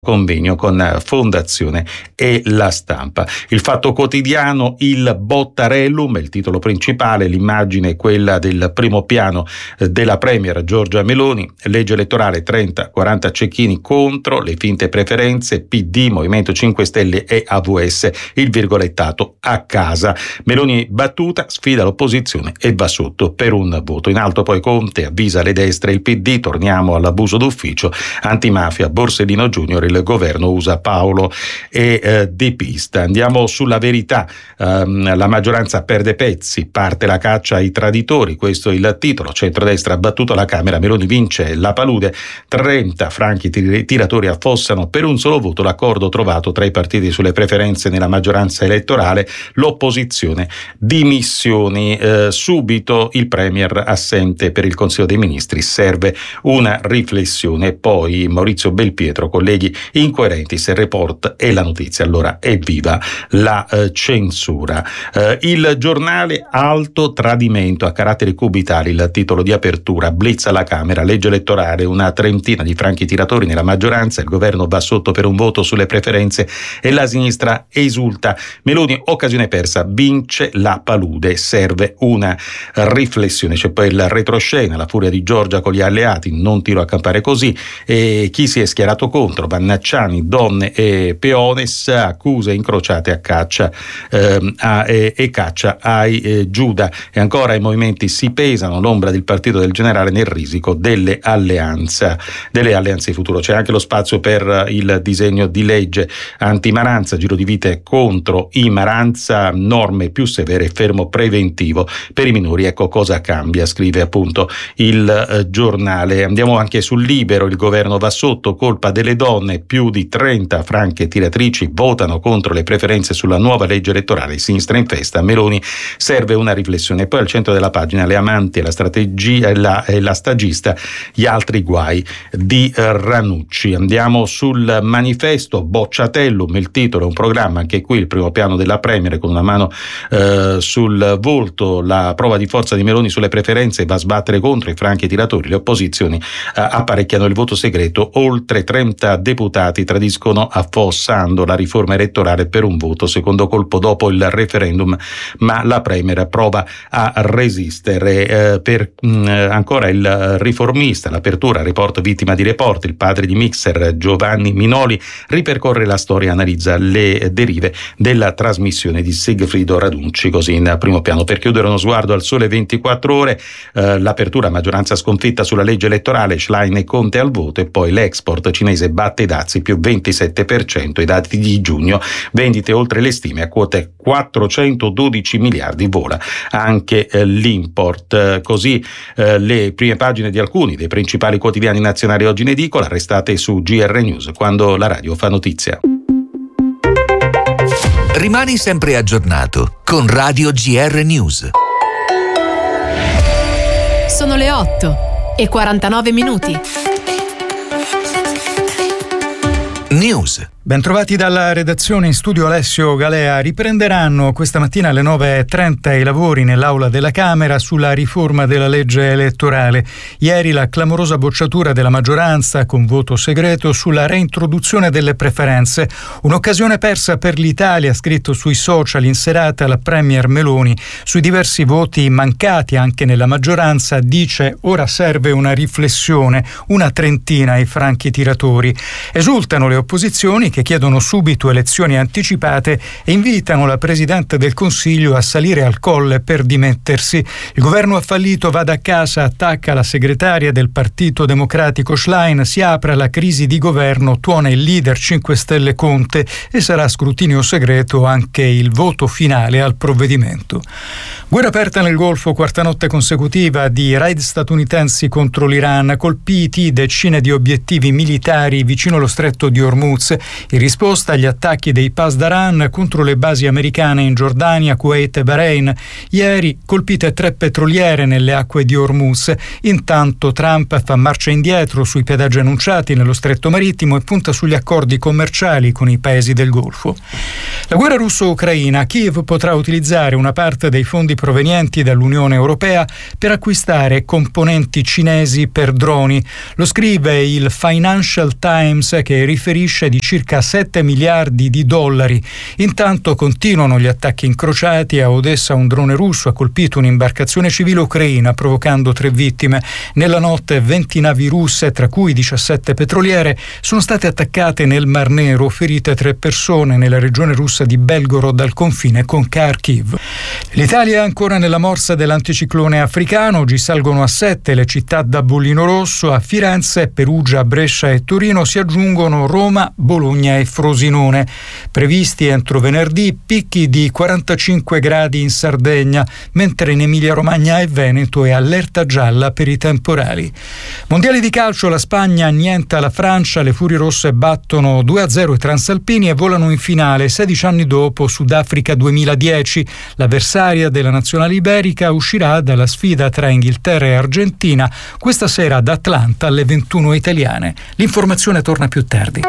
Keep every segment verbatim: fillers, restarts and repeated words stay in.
convegno con Fondazione e La Stampa. Il Fatto Quotidiano, il Bottarellum, il titolo principale, l'immagine è quella del primo piano della premier Giorgia Meloni, legge elettorale trenta quaranta cecchini contro le finte preferenze, P D, Movimento cinque Stelle e A V S, il virgolettato a casa. Meloni battuta, sfida l'opposizione e va sotto per un voto. In alto poi Conte avvisa le destre e il P D, torniamo all'abuso d'ufficio, antimafia, Borsellino Junior, il governo usa Paolo e eh, De Pista. Andiamo sulla Verità, um, la maggioranza perde pezzi, parte la caccia ai traditori, questo è il titolo, centrodestra ha battuto la Camera, Meloni vince la palude, trenta franchi tir- tiratori affossano per un solo voto l'accordo trovato tra i partiti sulle preferenze nella maggioranza elettorale, l'opposizione dimissioni, eh, subito il premier assente per il Consiglio dei Ministri, serve una riflessione. Poi Maurizio Belpietro, colleghi incoerenti se il report e la notizia, allora evviva la eh, censura. Eh, il Giornale, alto tradimento a caratteri cubitali, il titolo di apertura, blitz alla Camera, legge elettorale, una trentina di franchi tiratori nella maggioranza, il governo va sotto per un voto sulle preferenze e la sinistra esulta. Meloni, occasione persa, vince la palude, serve una riflessione. C'è poi il retroscena, la furia di Giorgia con gli alleati, non tiro a campare così, e chi si è schierato contro, Vannacciani, donne e peones, accuse incrociate a caccia eh, a, e, e caccia ai eh, Giuda. E ancora i movimenti si pesano, l'ombra del partito del generale nel risico delle alleanze delle alleanze futuro. C'è anche lo spazio per il disegno di legge anti-Maranza, giro di vite contro i Maranza, norme più severe, fermo preventivo per i minori. Ecco cosa cambia, scrive appunto il eh, Giornale. Andiamo anche sul Libero, il governo va sotto, colpa delle donne, più di trenta franche tiratrici votano contro le preferenze sulla nuova legge elettorale, sinistra in festa, Meloni serve una riflessione. Poi al centro della pagina le amanti e la strategia e la, e la stagista, gli altri guai di Ranucci. Andiamo sul Manifesto, Bocciatellum, il titolo è un programma, anche qui il primo piano della premier con una mano eh, sul volto, la prova di forza di Meloni sulle preferenze, va a sbattere contro i franchi tiratori, le opposizioni eh, apparecchiano il voto segreto, oltre trenta deputati tradiscono affossando la riforma elettorale per un voto, secondo colpo dopo il referendum, ma la premier prova a resistere. Eh, per mh, ancora il Riformista, l'apertura, report vittima di report, il padre di Mixer Giovanni Minoli ripercorre la storia, analizza le derive della trasmissione di Sigfrido Raducci, così in primo piano. Per chiudere uno sguardo al Sole ventiquattro ore, eh, l'apertura, maggioranza sconfitta sulla legge elettorale, Schlein e Conte al voto, e poi l'export cinese batte i dazi più ventisette per cento, i dati di giugno, vendite oltre le stime a quote quattrocentododici miliardi, vola anche eh, l'import. Eh, così eh, le prime pagine di alcuni dei principali quotidiani nazionali oggi in edicola, restate su G R News, quando la radio fa notizia. Rimani sempre aggiornato con Radio G R News. Sono le otto e quarantanove minuti. News. Bentrovati dalla redazione, in studio Alessio Galea. Riprenderanno questa mattina alle nove e trenta i lavori nell'aula della Camera sulla riforma della legge elettorale. Ieri la clamorosa bocciatura della maggioranza con voto segreto sulla reintroduzione delle preferenze. Un'occasione persa per l'Italia, ha scritto sui social in serata la premier Meloni. Sui diversi voti mancati anche nella maggioranza dice: ora serve una riflessione, una trentina ai franchi tiratori. Esultano le opposizioni che chiedono subito elezioni anticipate e invitano la Presidente del Consiglio a salire al colle per dimettersi. Il governo ha fallito, vada a casa, attacca la segretaria del Partito Democratico Schlein, si apre la crisi di governo, tuona il leader cinque Stelle Conte e sarà a scrutinio segreto anche il voto finale al provvedimento. Guerra aperta nel Golfo, quarta notte consecutiva di raid statunitensi contro l'Iran, colpiti decine di obiettivi militari vicino allo stretto di Hormuz. In risposta agli attacchi dei Pasdaran contro le basi americane in Giordania, Kuwait e Bahrain, ieri colpite tre petroliere nelle acque di Hormuz. Intanto Trump fa marcia indietro sui pedaggi annunciati nello stretto marittimo e punta sugli accordi commerciali con i paesi del Golfo. La guerra russo-ucraina. Kiev potrà utilizzare una parte dei fondi provenienti dall'Unione Europea per acquistare componenti cinesi per droni. Lo scrive il Financial Times, che riferisce di circa sette miliardi di dollari. Intanto continuano gli attacchi incrociati. A Odessa un drone russo ha colpito un'imbarcazione civile ucraina, provocando tre vittime. Nella notte venti navi russe, tra cui diciassette petroliere, sono state attaccate nel Mar Nero, ferite tre persone nella regione russa di Belgorod al confine con Kharkiv. L'Italia è ancora nella morsa dell'anticiclone africano. Oggi salgono a sette le città da bollino rosso. A Firenze, Perugia, Brescia e Torino si aggiungono Roma, Bologna e Frosinone. Previsti entro venerdì picchi di quarantacinque gradi in Sardegna, mentre in Emilia-Romagna e Veneto è allerta gialla per i temporali. Mondiali di calcio, la Spagna annienta la Francia, le Furie Rosse battono due a zero i transalpini e volano in finale sedici anni dopo Sudafrica duemiladieci. L'avversaria della nazionale iberica uscirà dalla sfida tra Inghilterra e Argentina questa sera ad Atlanta alle ventuno italiane. L'informazione torna più tardi.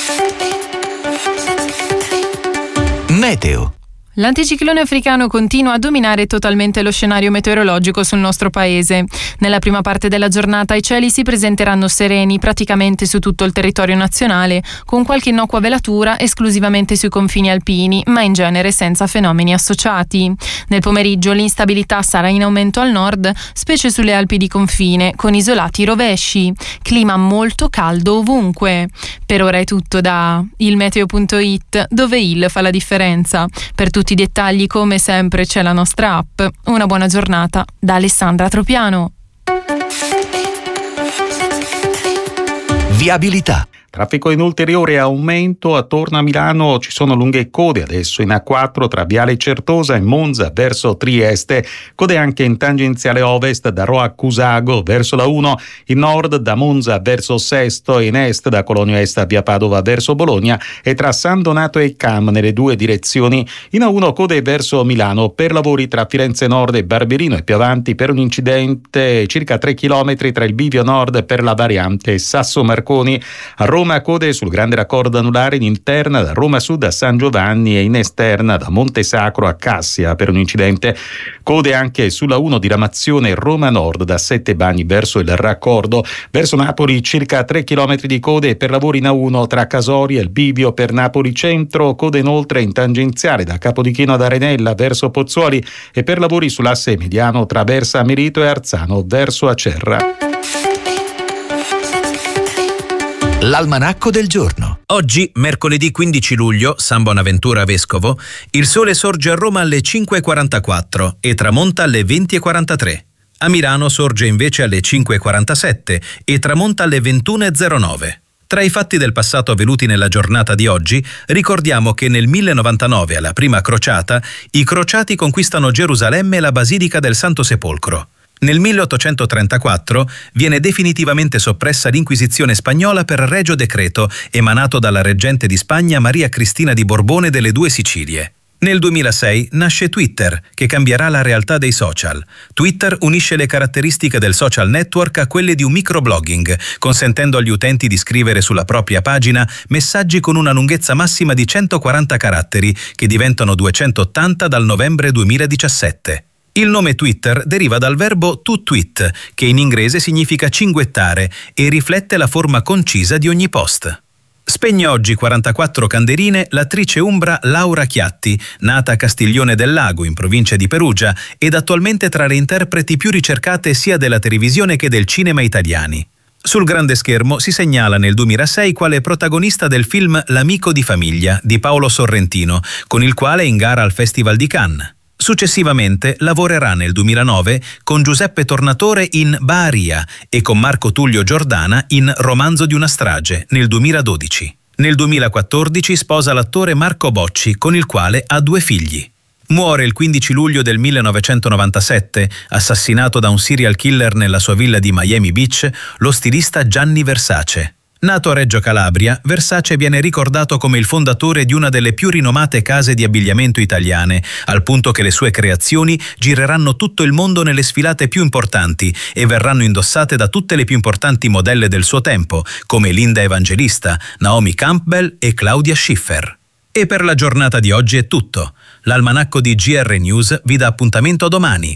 Meteo. L'anticiclone africano continua a dominare totalmente lo scenario meteorologico sul nostro paese. Nella prima parte della giornata i cieli si presenteranno sereni praticamente su tutto il territorio nazionale, con qualche innocua velatura esclusivamente sui confini alpini, ma in genere senza fenomeni associati. Nel pomeriggio l'instabilità sarà in aumento al nord, specie sulle Alpi di confine, con isolati rovesci. Clima molto caldo ovunque. Per ora è tutto da il meteo punto it, dove il fa la differenza. Per tutti i dettagli, come sempre, c'è la nostra app. Una buona giornata da Alessandra Tropiano. Viabilità. Traffico in ulteriore aumento attorno a Milano, ci sono lunghe code adesso in A quattro tra Viale Certosa e Monza verso Trieste, code anche in tangenziale ovest da Rho a Cusago verso la uno, in nord da Monza verso Sesto e in est da Colonio Est a Via Padova verso Bologna e tra San Donato e Cam nelle due direzioni. In A uno code verso Milano per lavori tra Firenze Nord e Barberino e più avanti per un incidente circa tre chilometri tra il bivio nord per la variante Sasso Marconi. A Roma Roma code sul grande raccordo anulare in interna da Roma Sud a San Giovanni e in esterna da Monte Sacro a Cassia per un incidente. Code anche sulla uno diramazione Roma Nord da Sette Bagni verso il raccordo. Verso Napoli circa tre chilometri di code per lavori in A uno tra Casori e il bivio per Napoli Centro. Code inoltre in tangenziale da Capodichino ad Arenella verso Pozzuoli e per lavori sull'asse mediano tra Versa Merito e Arzano verso Acerra. L'almanacco del giorno. Oggi, mercoledì quindici luglio, San Bonaventura Vescovo, il sole sorge a Roma alle cinque e quarantaquattro e tramonta alle venti e quarantatré. A Milano sorge invece alle cinque e quarantasette e tramonta alle ventuno e zero nove. Tra i fatti del passato avvenuti nella giornata di oggi, ricordiamo che nel millenovantanove, alla prima crociata, i crociati conquistano Gerusalemme e la Basilica del Santo Sepolcro. Nel milleottocentotrentaquattro viene definitivamente soppressa l'Inquisizione spagnola per regio decreto emanato dalla reggente di Spagna Maria Cristina di Borbone delle Due Sicilie. Nel duemilasei nasce Twitter, che cambierà la realtà dei social. Twitter unisce le caratteristiche del social network a quelle di un microblogging, consentendo agli utenti di scrivere sulla propria pagina messaggi con una lunghezza massima di centoquaranta caratteri, che diventano duecentottanta dal novembre duemiladiciassette. Il nome Twitter deriva dal verbo to tweet, che in inglese significa cinguettare e riflette la forma concisa di ogni post. Spegne oggi quarantaquattro candeline l'attrice umbra Laura Chiatti, nata a Castiglione del Lago in provincia di Perugia ed attualmente tra le interpreti più ricercate sia della televisione che del cinema italiani. Sul grande schermo si segnala nel duemilasei quale protagonista del film L'amico di famiglia di Paolo Sorrentino, con il quale è in gara al Festival di Cannes. Successivamente lavorerà nel duemilanove con Giuseppe Tornatore in Baharia e con Marco Tullio Giordana in Romanzo di una strage nel duemiladodici. Nel duemilaquattordici sposa l'attore Marco Bocci, con il quale ha due figli. Muore il quindici luglio del millenovecentonovantasette, assassinato da un serial killer nella sua villa di Miami Beach, lo stilista Gianni Versace. Nato a Reggio Calabria, Versace viene ricordato come il fondatore di una delle più rinomate case di abbigliamento italiane, al punto che le sue creazioni gireranno tutto il mondo nelle sfilate più importanti e verranno indossate da tutte le più importanti modelle del suo tempo, come Linda Evangelista, Naomi Campbell e Claudia Schiffer. E per la giornata di oggi è tutto. L'almanacco di G R News vi dà appuntamento domani.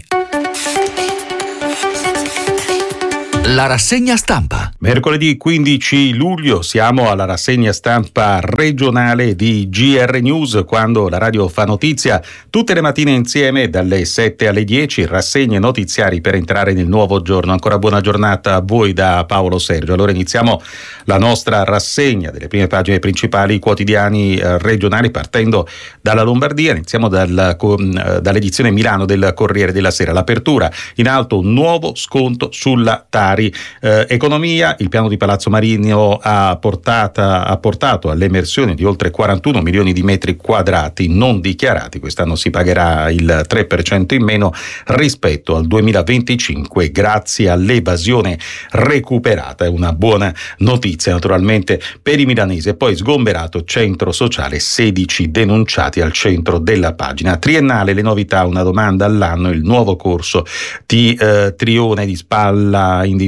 La rassegna stampa. Mercoledì quindici luglio siamo alla rassegna stampa regionale di G R News, quando la radio fa notizia tutte le mattine insieme dalle sette alle dieci, rassegne notiziari per entrare nel nuovo giorno. Ancora buona giornata a voi da Paolo Sergio. Allora iniziamo la nostra rassegna delle prime pagine principali quotidiani eh, regionali, partendo dalla Lombardia. Iniziamo dal, eh, dall'edizione Milano del Corriere della Sera. L'apertura in alto, un nuovo sconto sulla Tari. Eh, economia, il piano di Palazzo Marino ha, portata, ha portato all'emersione di oltre quarantuno milioni di metri quadrati non dichiarati. Quest'anno si pagherà il tre per cento in meno rispetto al duemilaventicinque grazie all'evasione recuperata. È una buona notizia naturalmente per i milanesi. E poi sgomberato centro sociale, sedici denunciati al centro della pagina. Triennale, le novità, una domanda all'anno, il nuovo corso di eh, Trione di Spalla individuato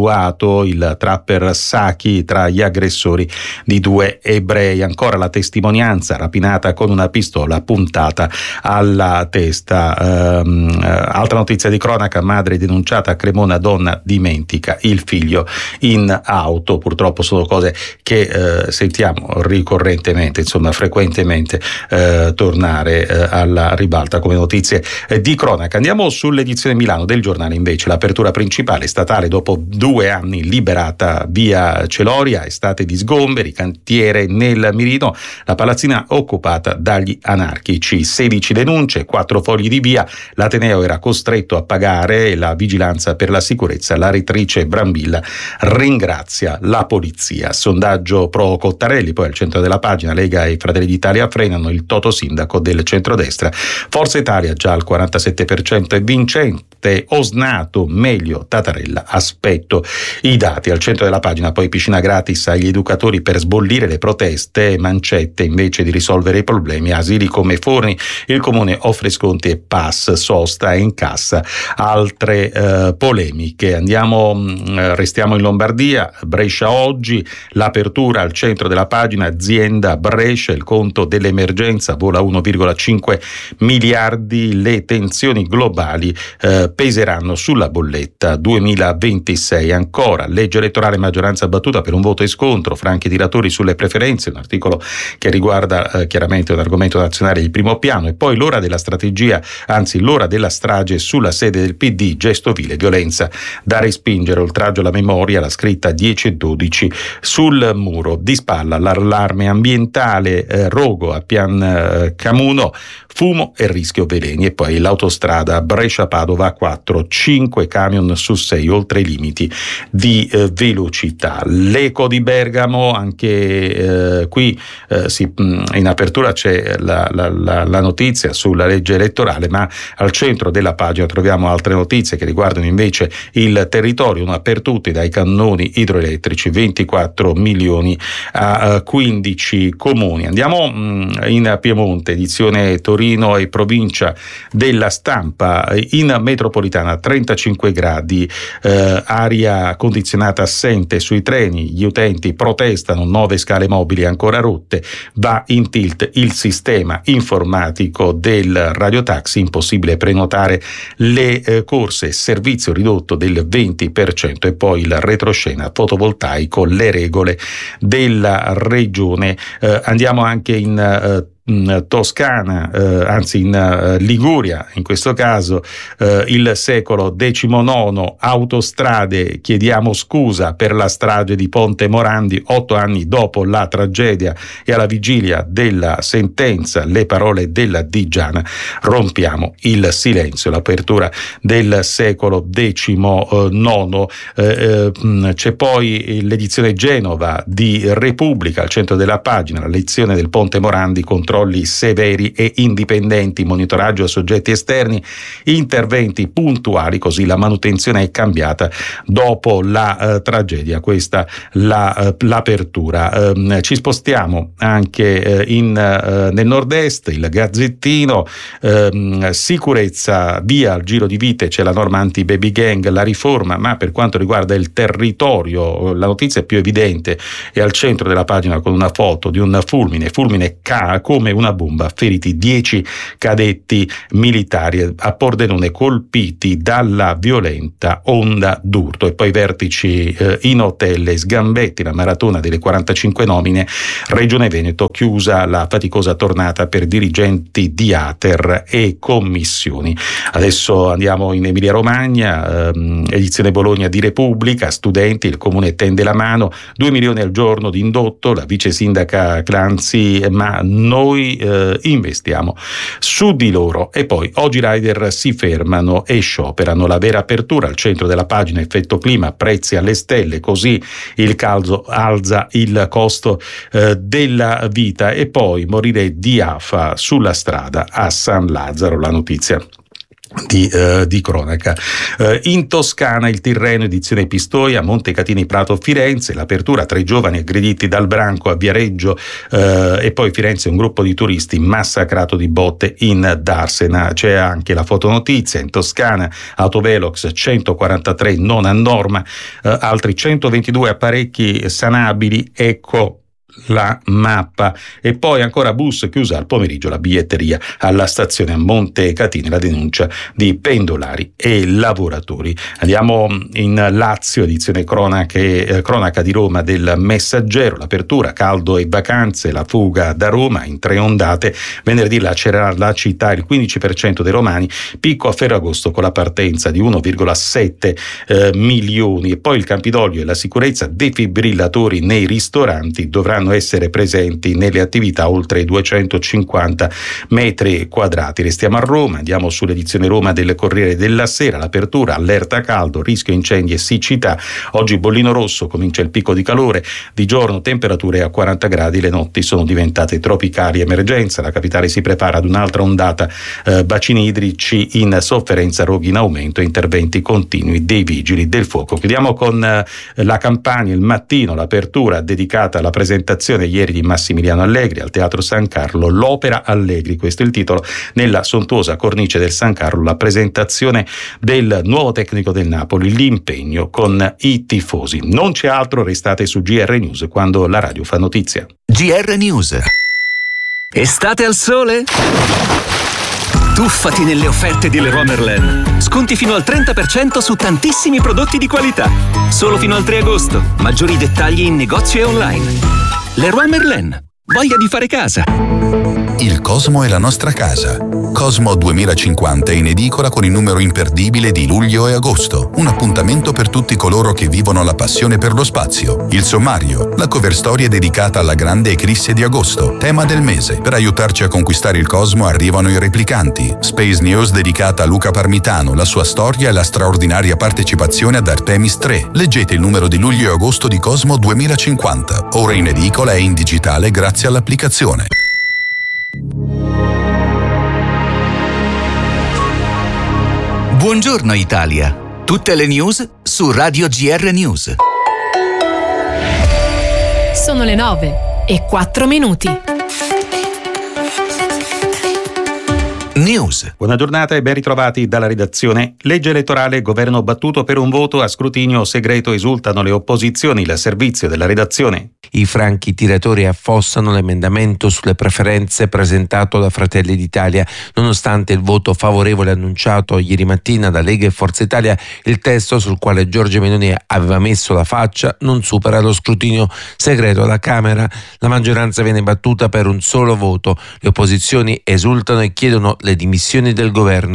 il trapper Saki tra gli aggressori di due ebrei. Ancora la testimonianza, rapinata con una pistola puntata alla testa. Ehm, altra notizia di cronaca, madre denunciata a Cremona, donna dimentica il figlio in auto. Purtroppo sono cose che eh, sentiamo ricorrentemente, insomma frequentemente eh, tornare eh, alla ribalta come notizie eh, di cronaca. Andiamo sull'edizione Milano del Giornale invece. L'apertura principale statale dopo due anni liberata via Celoria, estate di sgomberi, cantiere nel mirino, la palazzina occupata dagli anarchici, sedici denunce, quattro fogli di via, l'Ateneo era costretto a pagare, la vigilanza per la sicurezza, la rettrice Brambilla ringrazia la polizia. Sondaggio pro Cottarelli, poi al centro della pagina, Lega e Fratelli d'Italia frenano il toto sindaco del centrodestra, Forza Italia già al quarantasette per cento è vincente, Osnato meglio Tattarella, aspetto i dati. Al centro della pagina poi piscina gratis agli educatori per sbollire le proteste, mancette invece di risolvere i problemi, asili come Forni, il comune offre sconti e pass, sosta e incassa altre eh, polemiche. Andiamo, mh, restiamo in Lombardia, Brescia oggi, l'apertura al centro della pagina, azienda Brescia, il conto dell'emergenza vola uno virgola cinque miliardi, le tensioni globali eh, peseranno sulla bolletta duemilaventisei. Ancora, legge elettorale, maggioranza battuta per un voto e scontro, franchi tiratori sulle preferenze, un articolo che riguarda eh, chiaramente un argomento nazionale di primo piano. E poi l'ora della strategia, anzi l'ora della strage sulla sede del P D, gesto vile, violenza da respingere, oltraggio alla memoria, la scritta dieci e dodici sul muro. Di spalla l'allarme ambientale, eh, rogo a Pian eh, Camuno, fumo e rischio veleni. E poi l'autostrada Brescia-Padova a quattro, cinque camion su sei oltre i limiti di eh, velocità. L'Eco di Bergamo, anche eh, qui eh, si, in apertura c'è la, la, la, la notizia sulla legge elettorale, ma al centro della pagina troviamo altre notizie che riguardano invece il territorio, una per tutti, dai cannoni idroelettrici, ventiquattro milioni a quindici comuni. Andiamo mh, in Piemonte, edizione Torino e provincia della Stampa. In metropolitana trentacinque gradi, eh, aria condizionata assente sui treni, gli utenti protestano, nove scale mobili ancora rotte, va in tilt il sistema informatico del radiotaxi, impossibile prenotare le eh, corse, servizio ridotto del venti per cento. E poi il retroscena fotovoltaico, le regole della regione. Eh, andiamo anche in eh, Toscana, eh, anzi in uh, Liguria, in questo caso eh, il secolo diciannove, autostrade, chiediamo scusa per la strage di Ponte Morandi, otto anni dopo la tragedia e alla vigilia della sentenza, le parole della Digiana, rompiamo il silenzio. L'apertura del secolo diciannove, eh, eh, c'è poi l'edizione Genova di Repubblica, al centro della pagina, la lezione del Ponte Morandi contro controlli severi e indipendenti, monitoraggio a soggetti esterni, interventi puntuali, così la manutenzione è cambiata dopo la eh, tragedia. Questa la, eh, l'apertura. Eh, ci spostiamo anche eh, in, eh, nel nord-est, il Gazzettino, eh, sicurezza via al giro di vite, c'è la norma anti-baby gang, la riforma, ma per quanto riguarda il territorio la notizia più evidente è al centro della pagina con una foto di un fulmine, fulmine ca come una bomba, feriti dieci cadetti militari a Pordenone colpiti dalla violenta onda d'urto. E poi vertici eh, in hotel e sgambetti, la maratona delle quarantacinque nomine, Regione Veneto chiusa la faticosa tornata per dirigenti di Ater e commissioni. Adesso andiamo in Emilia Romagna, ehm, edizione Bologna di Repubblica, studenti, il comune tende la mano, due milioni al giorno di indotto, la vice sindaca Clanzi, ma noi eh, investiamo su di loro. E poi oggi i rider si fermano e scioperano, la vera apertura al centro della pagina, effetto clima, prezzi alle stelle, così il caldo alza il costo eh, della vita. E poi morire di afa sulla strada a San Lazzaro, la notizia Di, uh, di cronaca. Uh, in Toscana il Tirreno, edizione Pistoia, Montecatini, Prato, Firenze, l'apertura, tre giovani aggrediti dal branco a Viareggio, uh, e poi Firenze, un gruppo di turisti massacrato di botte in Darsena. C'è anche la fotonotizia in Toscana, autovelox centoquarantatré non a norma, uh, altri centoventidue apparecchi sanabili, ecco la mappa. E poi ancora bus chiusa al pomeriggio la biglietteria alla stazione a Montecatini, la denuncia di pendolari e lavoratori. Andiamo in Lazio, edizione cronache, eh, cronaca di Roma del Messaggero, l'apertura, caldo e vacanze, la fuga da Roma in tre ondate, venerdì lacererà la città il quindici per cento dei romani, picco a Ferragosto con la partenza di uno virgola sette eh, milioni. E poi il Campidoglio e la sicurezza, defibrillatori nei ristoranti dovranno essere presenti nelle attività oltre i duecentocinquanta metri quadrati. Restiamo a Roma, andiamo sull'edizione Roma del Corriere della Sera, l'apertura, allerta caldo, rischio incendi e siccità, oggi bollino rosso, comincia il picco di calore, di giorno temperature a quaranta gradi, le notti sono diventate tropicali, emergenza, la capitale si prepara ad un'altra ondata, eh, bacini idrici in sofferenza, roghi in aumento, interventi continui dei vigili del fuoco. Chiudiamo con eh, la Campania, il Mattino, l'apertura dedicata alla presentazione ieri di Massimiliano Allegri al Teatro San Carlo, l'opera Allegri, questo è il titolo, nella sontuosa cornice del San Carlo, la presentazione del nuovo tecnico del Napoli, l'impegno con i tifosi. Non c'è altro, restate su G R News quando la radio fa notizia. G R News. Estate al sole? Tuffati nelle offerte di Leroy Merlin. Sconti fino al trenta per cento su tantissimi prodotti di qualità. Solo fino al tre agosto. Maggiori dettagli in negozio e online. Leroy Merlin. Voglia di fare casa. Il Cosmo è la nostra casa. Cosmo duemilacinquanta è in edicola con il numero imperdibile di luglio e agosto. Un appuntamento per tutti coloro che vivono la passione per lo spazio. Il sommario, la cover story è dedicata alla grande eclisse di agosto, tema del mese. Per aiutarci a conquistare il Cosmo arrivano i replicanti. Space News dedicata a Luca Parmitano, la sua storia e la straordinaria partecipazione ad Artemis tre. Leggete il numero di luglio e agosto di Cosmo duemilacinquanta. Ora in edicola e in digitale grazie all'applicazione. Buongiorno Italia. Tutte le news su Radio G R News. Sono le nove e quattro minuti. News. Buona giornata e ben ritrovati dalla redazione. Legge elettorale, governo battuto per un voto a scrutinio segreto, esultano le opposizioni, il servizio della redazione. I franchi tiratori affossano l'emendamento sulle preferenze presentato da Fratelli d'Italia. Nonostante il voto favorevole annunciato ieri mattina da Lega e Forza Italia, il testo sul quale Giorgia Meloni aveva messo la faccia non supera lo scrutinio segreto alla Camera. La maggioranza viene battuta per un solo voto. Le opposizioni esultano e chiedono le dimissioni del governo.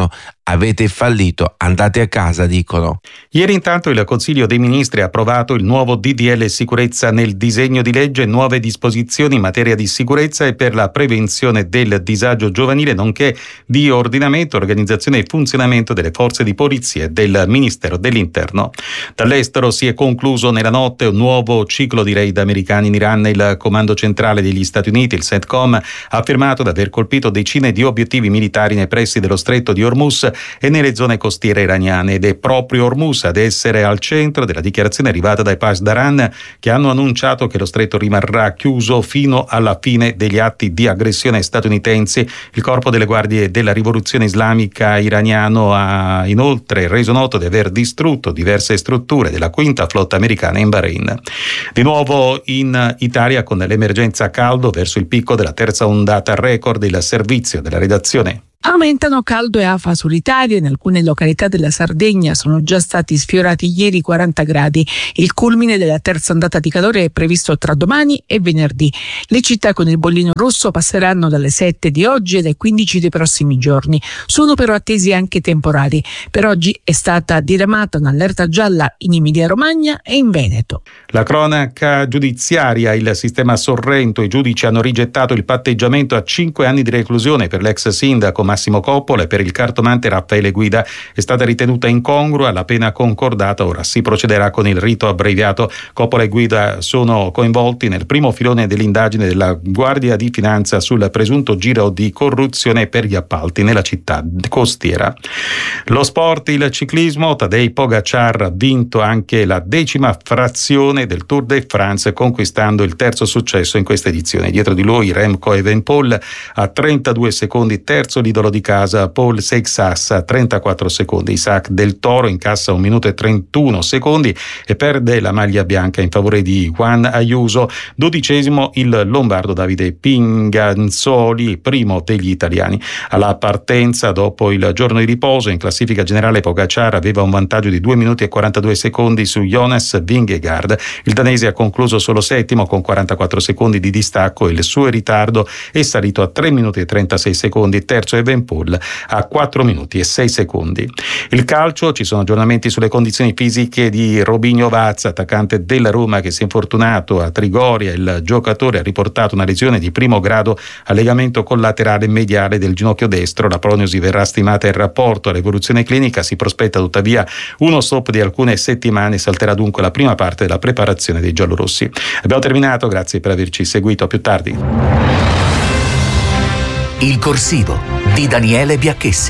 Avete fallito, andate a casa, dicono. Ieri intanto il Consiglio dei Ministri ha approvato il nuovo D D L sicurezza nel disegno di legge, nuove disposizioni in materia di sicurezza e per la prevenzione del disagio giovanile, nonché di ordinamento, organizzazione e funzionamento delle forze di polizia e del Ministero dell'Interno. Dall'estero si è concluso nella notte un nuovo ciclo di raid americani in Iran. Il comando centrale degli Stati Uniti, il CENTCOM, ha affermato di aver colpito decine di obiettivi militari nei pressi dello stretto di Hormuz e nelle zone costiere iraniane, ed è proprio Hormuz ad essere al centro della dichiarazione arrivata dai Pasdaran, che hanno annunciato che lo stretto rimarrà chiuso fino alla fine degli atti di aggressione statunitensi. Il corpo delle guardie della rivoluzione islamica iraniano ha inoltre reso noto di aver distrutto diverse strutture della quinta flotta americana in Bahrain. Di nuovo in Italia, con l'emergenza caldo verso il picco della terza ondata record, il servizio della redazione. Aumentano caldo e afa sull'Italia. In alcune località della Sardegna sono già stati sfiorati ieri quaranta gradi. Il culmine della terza ondata di calore è previsto tra domani e venerdì. Le città con il bollino rosso passeranno dalle sette di oggi e dai quindici dei prossimi giorni. Sono però attesi anche temporali. Per oggi è stata diramata un'allerta gialla in Emilia-Romagna e in Veneto. La cronaca giudiziaria: il sistema Sorrento, i giudici hanno rigettato il patteggiamento a cinque anni di reclusione per l'ex sindaco Massimo Coppola e per il cartomante Raffaele Guida. È stata ritenuta incongrua la pena concordata, ora si procederà con il rito abbreviato. Coppola e Guida sono coinvolti nel primo filone dell'indagine della Guardia di Finanza sul presunto giro di corruzione per gli appalti nella città costiera. Lo sport, il ciclismo: Tadej Pogačar ha vinto anche la decima frazione del Tour de France, conquistando il terzo successo in questa edizione. Dietro di lui Remco Evenepoel a trentadue secondi, terzo l'idolo di casa Paul Seixas a trentaquattro secondi. Isaac Del Toro incassa un minuto e trentuno secondi e perde la maglia bianca in favore di Juan Ayuso. Dodicesimo il lombardo Davide Pinganzoli, primo degli italiani. Alla partenza, dopo il giorno di riposo, in classifica generale Pogačar aveva un vantaggio di due minuti e quarantadue secondi su Jonas Vingegaard. Il danese ha concluso solo settimo con quarantaquattro secondi di distacco e il suo ritardo è salito a tre minuti e trentasei secondi. Terzo Evenepoel a quattro minuti e sei secondi. Il calcio: ci sono aggiornamenti sulle condizioni fisiche di Robinho Vazza, attaccante della Roma, che si è infortunato a Trigoria. Il giocatore ha riportato una lesione di primo grado al legamento collaterale mediale del ginocchio destro. La prognosi verrà stimata in rapporto all'evoluzione clinica. Si prospetta tuttavia uno stop di alcune settimane. Salterà dunque la prima parte della preparazione dei giallorossi. Abbiamo terminato, grazie per averci seguito, a più tardi. Il corsivo di Daniele Biacchessi.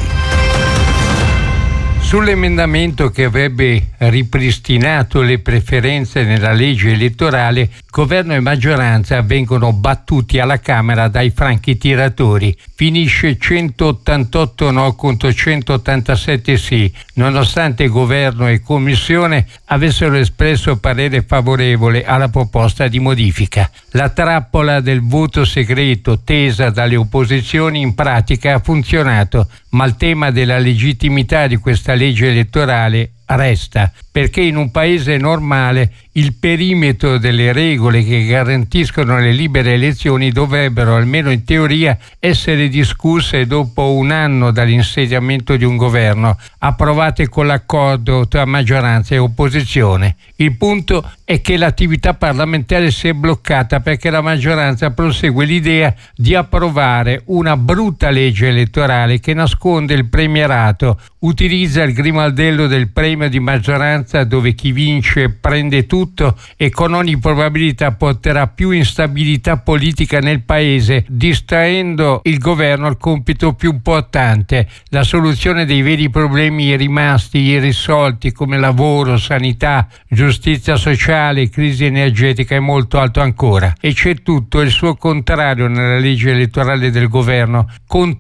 Sull'emendamento che avrebbe ripristinato le preferenze nella legge elettorale, governo e maggioranza vengono battuti alla Camera dai franchi tiratori. Finisce centottantotto no contro centottantasette sì, nonostante governo e commissione avessero espresso parere favorevole alla proposta di modifica. La trappola del voto segreto tesa dalle opposizioni in pratica ha funzionato, ma il tema della legittimità di questa legge elettorale resta, perché in un paese normale il perimetro delle regole che garantiscono le libere elezioni dovrebbero, almeno in teoria, essere discusse dopo un anno dall'insediamento di un governo, approvate con l'accordo tra maggioranza e opposizione. Il punto è che l'attività parlamentare si è bloccata perché la maggioranza prosegue l'idea di approvare una brutta legge elettorale che nasconde il premierato, utilizza il grimaldello del premio di maggioranza dove chi vince prende tutto e con ogni probabilità porterà più instabilità politica nel paese, distraendo il governo al compito più importante, la soluzione dei veri problemi rimasti irrisolti come lavoro, sanità, giustizia sociale, crisi energetica e molto altro ancora. E c'è tutto il suo contrario nella legge elettorale del governo,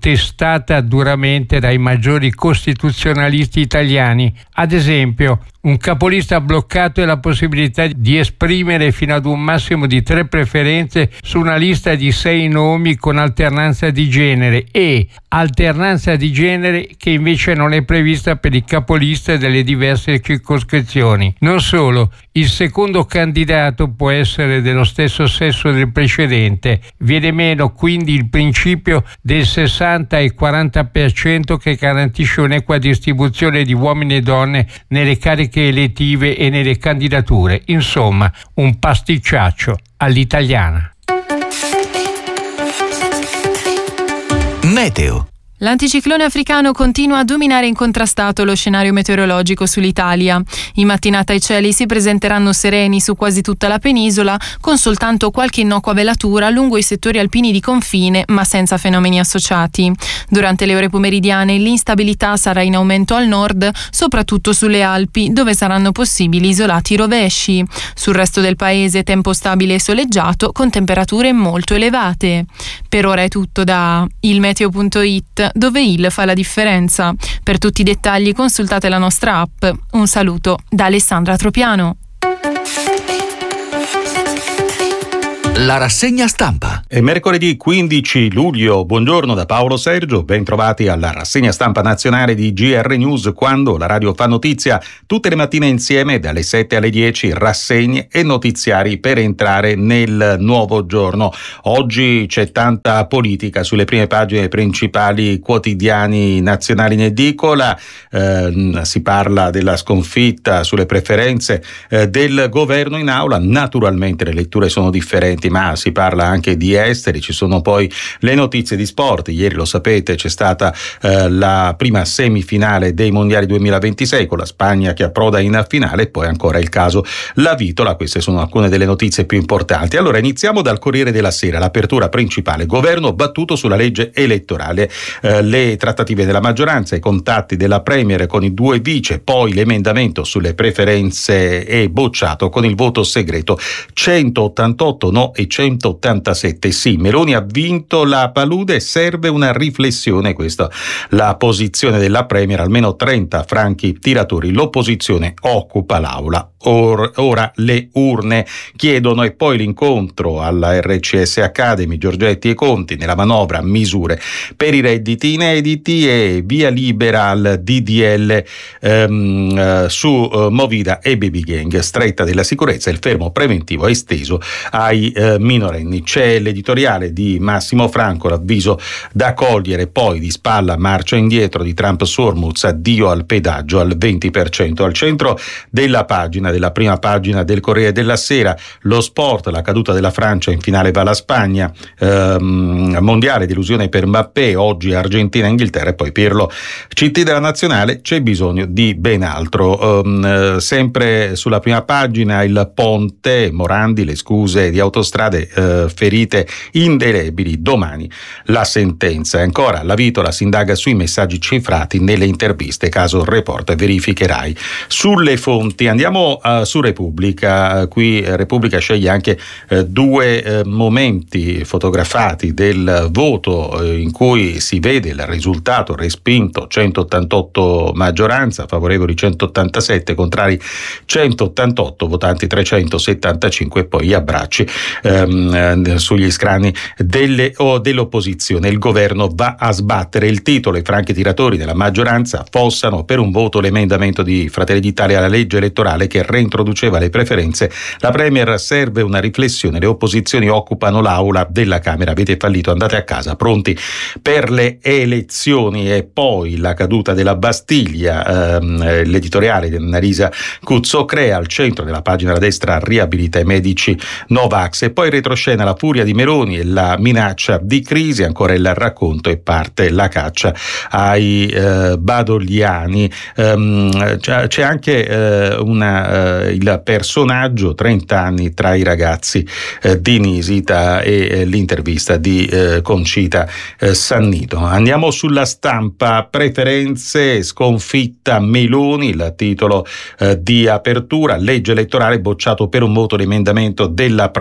contestata duramente dai maggiori costituzionalisti italiani. Ad esempio, un Un capolista bloccato e la possibilità di esprimere fino ad un massimo di tre preferenze su una lista di sei nomi con alternanza di genere e alternanza di genere che invece non è prevista per i capolisti delle diverse circoscrizioni. Non solo, il secondo candidato può essere dello stesso sesso del precedente. Viene meno quindi il principio del sessanta e quaranta per cento che garantisce un'equa distribuzione di uomini e donne nelle cariche elettive e nelle candidature. Insomma, un pasticciaccio all'italiana. Meteo. L'anticiclone africano continua a dominare incontrastato lo scenario meteorologico sull'Italia. In mattinata i cieli si presenteranno sereni su quasi tutta la penisola, con soltanto qualche innocua velatura lungo i settori alpini di confine, ma senza fenomeni associati. Durante le ore pomeridiane l'instabilità sarà in aumento al nord, soprattutto sulle Alpi, dove saranno possibili isolati rovesci. Sul resto del paese tempo stabile e soleggiato, con temperature molto elevate. Per ora è tutto da ilmeteo punto it, dove il fa la differenza. Per tutti i dettagli consultate la nostra app. Un saluto da Alessandra Tropiano. La rassegna stampa. È mercoledì quindici luglio. Buongiorno da Paolo Sergio, ben trovati alla rassegna stampa nazionale di G R News, quando la radio fa notizia. Tutte le mattine insieme dalle sette alle dieci, rassegne e notiziari per entrare nel nuovo giorno. Oggi c'è tanta politica sulle prime pagine dei principali quotidiani nazionali in edicola. Eh, si parla della sconfitta sulle preferenze eh, del governo in aula. Naturalmente le letture sono differenti, ma si parla anche di esteri. Ci sono poi le notizie di sport. Ieri, lo sapete, c'è stata eh, la prima semifinale dei mondiali duemilaventisei con la Spagna che approda in finale, e poi ancora il caso La Vitola. Queste sono alcune delle notizie più importanti. Allora iniziamo dal Corriere della Sera, l'apertura principale: governo battuto sulla legge elettorale, eh, le trattative della maggioranza, i contatti della Premier con i due vice, poi l'emendamento sulle preferenze è bocciato con il voto segreto, centottantotto no e centottantasette sì. Meloni ha vinto la palude, serve una riflessione, questa la posizione della Premier, almeno trenta franchi tiratori, l'opposizione occupa l'aula. Or, ora le urne chiedono, e poi l'incontro alla R C S Academy, Giorgetti e Conti, nella manovra misure per i redditi inediti e via libera al D D L ehm, su uh, Movida e Baby Gang, stretta della sicurezza, il fermo preventivo esteso ai eh, minorenni. C'è l'editoriale di Massimo Franco, l'avviso da cogliere, poi di spalla marcia indietro di Trump su Hormuz, addio al pedaggio al venti per cento. Al centro della pagina, della prima pagina del Corriere della Sera, lo sport, la caduta della Francia, in finale va la Spagna, ehm, mondiale delusione per Mbappé, oggi Argentina e Inghilterra, e poi Pirlo C T della nazionale, c'è bisogno di ben altro. Ehm, sempre sulla prima pagina il ponte, Morandi, le scuse di autostrade, eh, ferite indelebili, domani la sentenza. E ancora La Vitola, si indaga sui messaggi cifrati nelle interviste, caso Report, verifiche Rai. Sulle fonti andiamo uh, su Repubblica. Qui eh, Repubblica sceglie anche eh, due eh, momenti fotografati del voto eh, in cui si vede il risultato: respinto centottantotto, maggioranza, favorevoli centottantasette, contrari centottantotto, votanti trecentosettantacinque, e poi gli abbracci ehm, sugli scranni delle, o dell'opposizione. Il governo va a sbattere. Il titolo: i franchi tiratori della maggioranza fossano per un voto l'emendamento di Fratelli d'Italia alla legge elettorale che reintroduceva le preferenze. La Premier, serve una riflessione, le opposizioni occupano l'aula della Camera, avete fallito, andate a casa, pronti per le elezioni. E poi la caduta della Bastiglia, ehm, l'editoriale di Annalisa Cuzzo, crea al centro della pagina la destra riabilita i medici Novax. E poi retroscena, la furia di Meloni e la minaccia di crisi, ancora il racconto e parte la caccia ai eh, badogliani. Um, c'è, c'è anche eh, una, eh, il personaggio, trenta anni tra i ragazzi eh, di Nisita, e eh, l'intervista di eh, Concita eh, Sannito. Andiamo sulla Stampa, preferenze, sconfitta Meloni, il titolo eh, di apertura: legge elettorale bocciato per un voto l'emendamento della Premier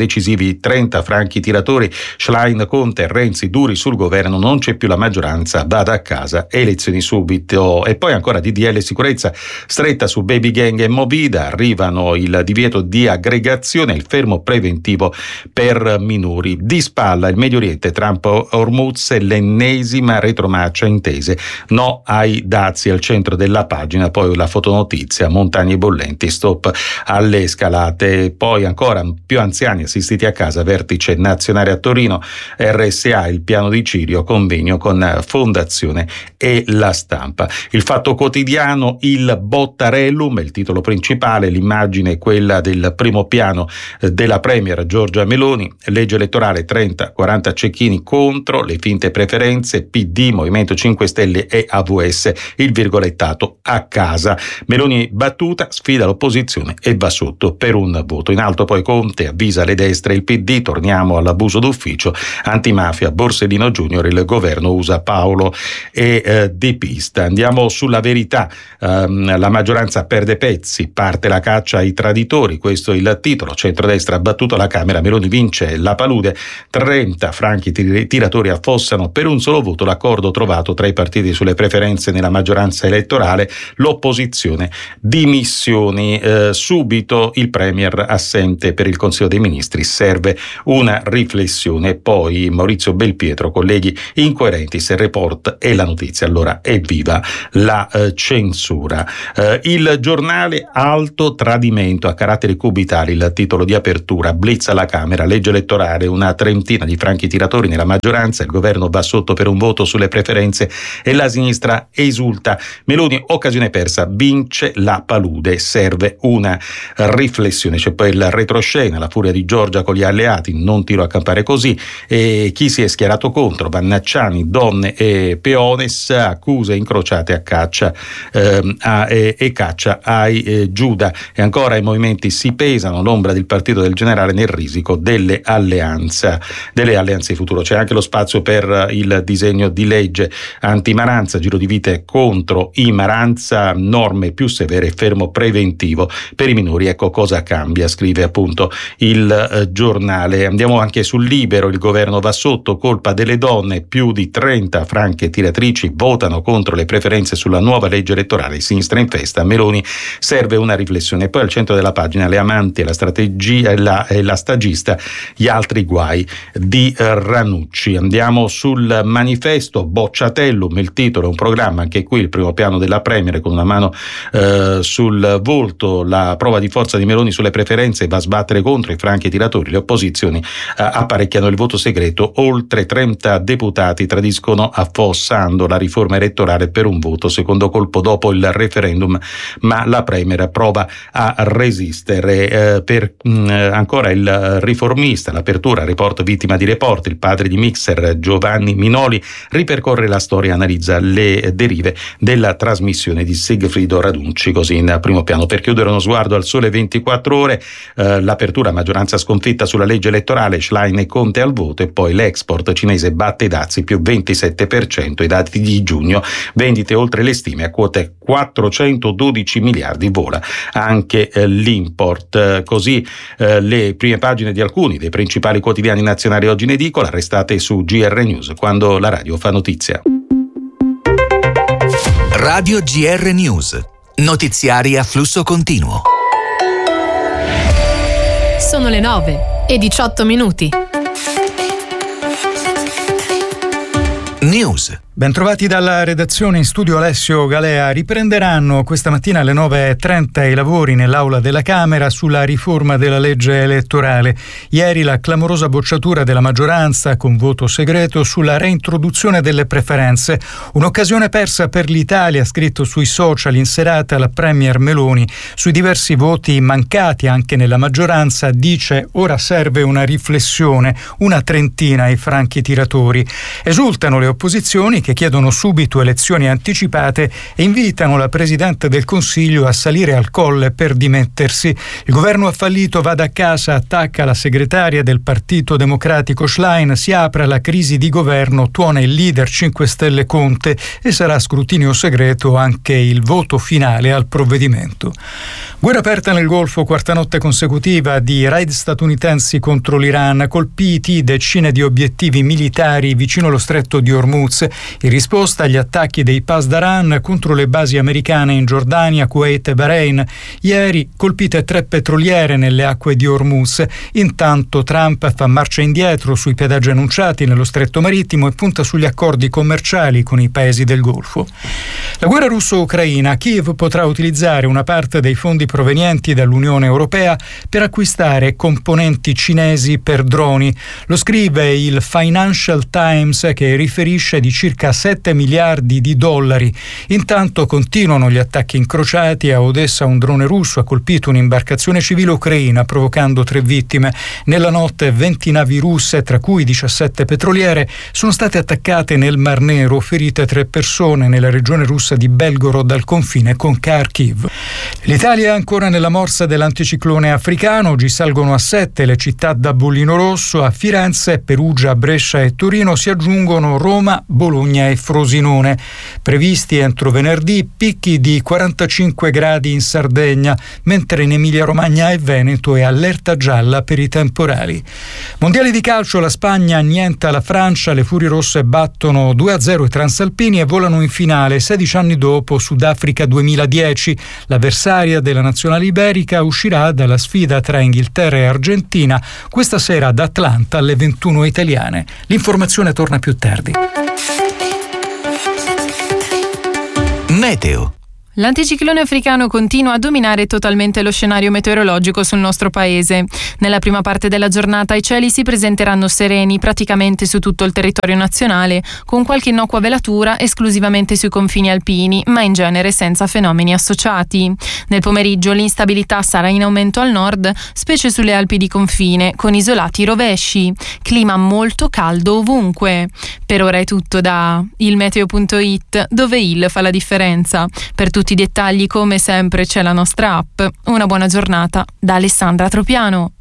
decisivi trenta franchi tiratori, Schlein, Conte, Renzi duri sul governo, non c'è più la maggioranza, vada a casa, elezioni subito. E poi ancora D D L sicurezza stretta su baby gang e movida, arrivano il divieto di aggregazione, il fermo preventivo per minori. Di spalla il Medio Oriente, Trump Hormuz, l'ennesima retromarcia intese, no ai dazi al centro della pagina, poi la fotonotizia, montagne bollenti, stop alle scalate. Poi ancora più anziani assistiti a casa, vertice nazionale a Torino, R S A, il piano di Cirio, convegno con Fondazione e La Stampa. Il Fatto Quotidiano, il Bottarellum, il titolo principale, l'immagine è quella del primo piano della premier Giorgia Meloni, legge elettorale trenta quaranta cecchini contro le finte preferenze, P D, Movimento cinque Stelle e A V S, il virgolettato a casa. Meloni battuta, sfida l'opposizione e va sotto per un voto. In alto poi Conte avvisa le destre, il P D, torniamo all'abuso d'ufficio, antimafia, Borsellino Junior, il governo usa Paolo e eh, De Pista. Andiamo sulla Verità, um, la maggioranza perde pezzi, parte la caccia ai traditori, questo è il titolo, centrodestra ha battuto la Camera, Meloni vince la palude, trenta franchi tiratori affossano per un solo voto l'accordo trovato tra i partiti sulle preferenze nella maggioranza elettorale, l'opposizione dimissioni, eh, subito il premier assente per il Consiglio dei Ministri, serve una riflessione. Poi Maurizio Belpietro, colleghi incoerenti se il report e la notizia, allora evviva la eh, censura. Eh, il Giornale, alto tradimento a caratteri cubitali, il titolo di apertura, blitz alla Camera, legge elettorale, una trentina di franchi tiratori nella maggioranza, il governo va sotto per un voto sulle preferenze e la sinistra esulta. Meloni, occasione persa, vince la palude, serve una riflessione. C'è poi il retroscena, la furia di Giorgia con gli alleati, non tiro a campare così, e chi si è schierato contro, Vannacciani, donne e peones, accuse incrociate a caccia ehm, a, e, e caccia ai eh, Giuda. E ancora i movimenti si pesano, l'ombra del partito del generale nel risico delle alleanze delle alleanze futuro. C'è anche lo spazio per il disegno di legge anti-Maranza, giro di vite contro i Maranza, norme più severe, fermo preventivo per i minori. Ecco cosa cambia, scrive appunto il eh, Giornale. Andiamo anche sul Libero, il governo va sotto, colpa delle donne, più di trenta franche tiratrici votano contro le preferenze sulla nuova legge elettorale, sinistra in festa, Meloni, serve una riflessione. Poi al centro della pagina le amanti, la strategia e la, e la stagista, gli altri guai di Ranucci. Andiamo sul Manifesto, Bocciatellum, il titolo è un programma, anche qui il primo piano della premier con una mano eh, sul volto, la prova di forza di Meloni sulle preferenze, va a sbattere contro i franchi tiratori, le opposizioni eh, apparecchiano il voto segreto, oltre trenta deputati tradiscono affossando la riforma elettorale per un voto, secondo colpo dopo il referendum, ma la premier prova a resistere. Eh, per mh, ancora il riformista, l'apertura, report vittima di report, il padre di Mixer Giovanni Minoli ripercorre la storia, analizza le derive della trasmissione di Sigfrido Radunci, così in primo piano. Per chiudere uno sguardo al Sole ventiquattro ore, eh, l'apertura, maggioranza sconfitta sulla legge elettorale, Schlein e Conte al voto, e poi l'export cinese batte i dazi, più ventisette per cento, i dati di giugno, vendite oltre le stime a quote quattrocentododici miliardi, vola anche eh, l'import. Eh, così eh, le prime pagine di alcuni dei principali quotidiani nazionali oggi in edicola, restate su G R News, quando la radio fa notizia. Radio G R News, notiziari a flusso continuo. Sono le nove e diciotto minuti. News. Bentrovati dalla redazione, in studio Alessio Galea. Riprenderanno questa mattina alle nove e trenta i lavori nell'aula della Camera sulla riforma della legge elettorale. Ieri la clamorosa bocciatura della maggioranza con voto segreto sulla reintroduzione delle preferenze. Un'occasione persa per l'Italia, scritto sui social in serata la premier Meloni. Sui diversi voti mancati anche nella maggioranza dice: ora serve una riflessione, una trentina ai franchi tiratori. Esultano le opposizioni che che chiedono subito elezioni anticipate e invitano la Presidente del Consiglio a salire al colle per dimettersi. Il governo ha fallito, vada a casa, attacca la segretaria del Partito Democratico Schlein, si apre la crisi di governo, tuona il leader cinque Stelle Conte e sarà a scrutinio segreto anche il voto finale al provvedimento. Guerra aperta nel Golfo, quarta notte consecutiva di raid statunitensi contro l'Iran, colpiti decine di obiettivi militari vicino allo stretto di Hormuz, in risposta agli attacchi dei Pasdaran contro le basi americane in Giordania, Kuwait e Bahrain. Ieri colpite tre petroliere nelle acque di Hormuz. Intanto Trump fa marcia indietro sui pedaggi annunciati nello stretto marittimo e punta sugli accordi commerciali con i paesi del Golfo. La guerra russo-ucraina. Kiev potrà utilizzare una parte dei fondi provenienti dall'Unione Europea per acquistare componenti cinesi per droni. Lo scrive il Financial Times, che riferisce di circa sette miliardi di dollari. Intanto continuano gli attacchi incrociati. A Odessa un drone russo ha colpito un'imbarcazione civile ucraina, provocando tre vittime. Nella notte venti navi russe, tra cui diciassette petroliere, sono state attaccate nel Mar Nero, ferite tre persone nella regione russa di Belgorod al confine con Kharkiv. L'Italia è ancora nella morsa dell'anticiclone africano. Oggi salgono a sette le città da bollino rosso. A Firenze, Perugia, Brescia e Torino si aggiungono Roma, Bologna e Frosinone. Previsti entro venerdì picchi di quarantacinque gradi in Sardegna, mentre in Emilia-Romagna e Veneto è allerta gialla per i temporali. Mondiali di calcio, la Spagna annienta la Francia, le Furie Rosse battono due a zero i transalpini e volano in finale sedici anni dopo Sudafrica duemiladieci. L'avversaria della nazionale iberica uscirà dalla sfida tra Inghilterra e Argentina questa sera ad Atlanta alle ventuno italiane. L'informazione torna più tardi. Meteo. L'anticiclone africano continua a dominare totalmente lo scenario meteorologico sul nostro paese. Nella prima parte della giornata i cieli si presenteranno sereni praticamente su tutto il territorio nazionale, con qualche innocua velatura esclusivamente sui confini alpini, ma in genere senza fenomeni associati. Nel pomeriggio l'instabilità sarà in aumento al nord, specie sulle Alpi di confine, con isolati rovesci. Clima molto caldo ovunque. Per ora è tutto da il meteo punto it, dove il fa la differenza. Per tutti i dettagli, come sempre, c'è la nostra app. Una buona giornata da Alessandra Tropiano.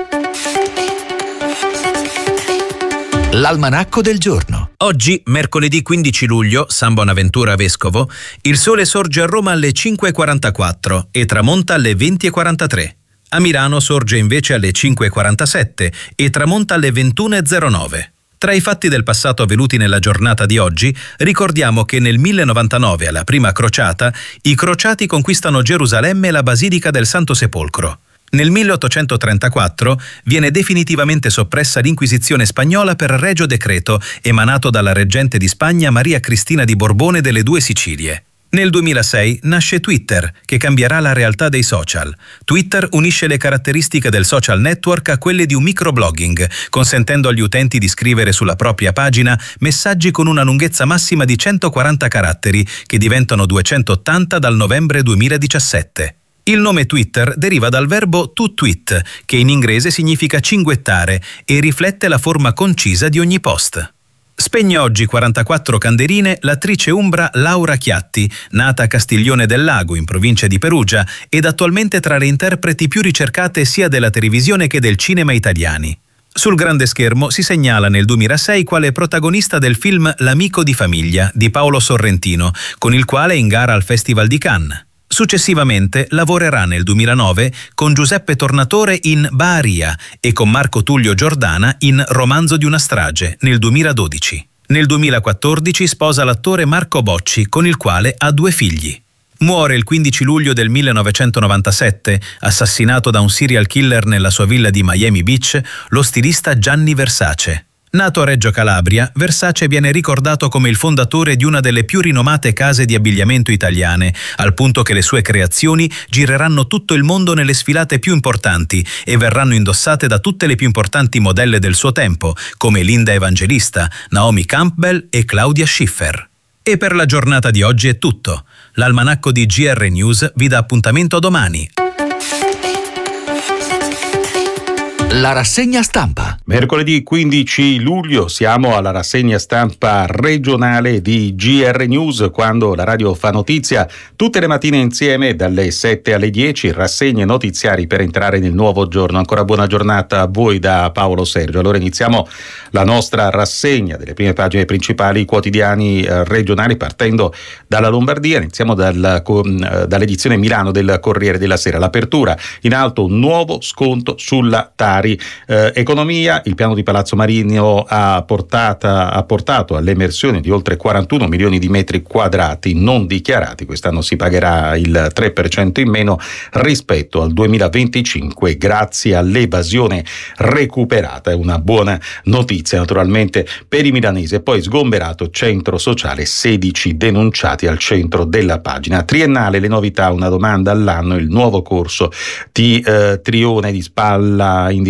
L'almanacco del giorno. Oggi, mercoledì quindici luglio, San Bonaventura Vescovo, il sole sorge a Roma alle cinque e quarantaquattro e tramonta alle venti e quarantatré. A Milano sorge invece alle cinque e quarantasette e tramonta alle ventuno e zero nove. Tra i fatti del passato avvenuti nella giornata di oggi, ricordiamo che nel millenovantanove, alla prima crociata, i crociati conquistano Gerusalemme e la Basilica del Santo Sepolcro. Nel milleottocentotrentaquattro viene definitivamente soppressa l'Inquisizione spagnola per regio decreto emanato dalla reggente di Spagna Maria Cristina di Borbone delle Due Sicilie. Nel duemilasei nasce Twitter, che cambierà la realtà dei social. Twitter unisce le caratteristiche del social network a quelle di un microblogging, consentendo agli utenti di scrivere sulla propria pagina messaggi con una lunghezza massima di centoquaranta caratteri, che diventano duecentottanta dal novembre duemiladiciassette. Il nome Twitter deriva dal verbo to tweet, che in inglese significa cinguettare e riflette la forma concisa di ogni post. Spegne oggi quarantaquattro candeline l'attrice umbra Laura Chiatti, nata a Castiglione del Lago, in provincia di Perugia, ed attualmente tra le interpreti più ricercate sia della televisione che del cinema italiani. Sul grande schermo si segnala nel duemilasei quale protagonista del film L'amico di famiglia di Paolo Sorrentino, con il quale è in gara al Festival di Cannes. Successivamente lavorerà nel duemilanove con Giuseppe Tornatore in Baharia e con Marco Tullio Giordana in Romanzo di una strage nel duemiladodici. Nel duemilaquattordici sposa l'attore Marco Bocci, con il quale ha due figli. Muore il quindici luglio del millenovecentonovantasette, assassinato da un serial killer nella sua villa di Miami Beach, lo stilista Gianni Versace. Nato a Reggio Calabria, Versace viene ricordato come il fondatore di una delle più rinomate case di abbigliamento italiane, al punto che le sue creazioni gireranno tutto il mondo nelle sfilate più importanti e verranno indossate da tutte le più importanti modelle del suo tempo, come Linda Evangelista, Naomi Campbell e Claudia Schiffer. E per la giornata di oggi è tutto. L'almanacco di G R News vi dà appuntamento domani. La rassegna stampa. Mercoledì quindici luglio siamo alla rassegna stampa regionale di G R News, quando la radio fa notizia tutte le mattine insieme dalle sette alle dieci, rassegne notiziari per entrare nel nuovo giorno. Ancora buona giornata a voi da Paolo Sergio. Allora iniziamo la nostra rassegna delle prime pagine principali quotidiani eh, regionali, partendo dalla Lombardia. Iniziamo dal, con, dall'edizione Milano del Corriere della Sera. L'apertura in alto, un nuovo sconto sulla Tari. Eh, economia, il piano di Palazzo Marino ha, portata, ha portato all'emersione di oltre quarantuno milioni di metri quadrati non dichiarati. Quest'anno si pagherà il tre per cento in meno rispetto al duemilaventicinque grazie all'evasione recuperata. È una buona notizia naturalmente per i milanesi. E poi sgomberato centro sociale, sedici denunciati al centro della pagina. Triennale, le novità, una domanda all'anno, il nuovo corso di eh, Trione di Spalla individuato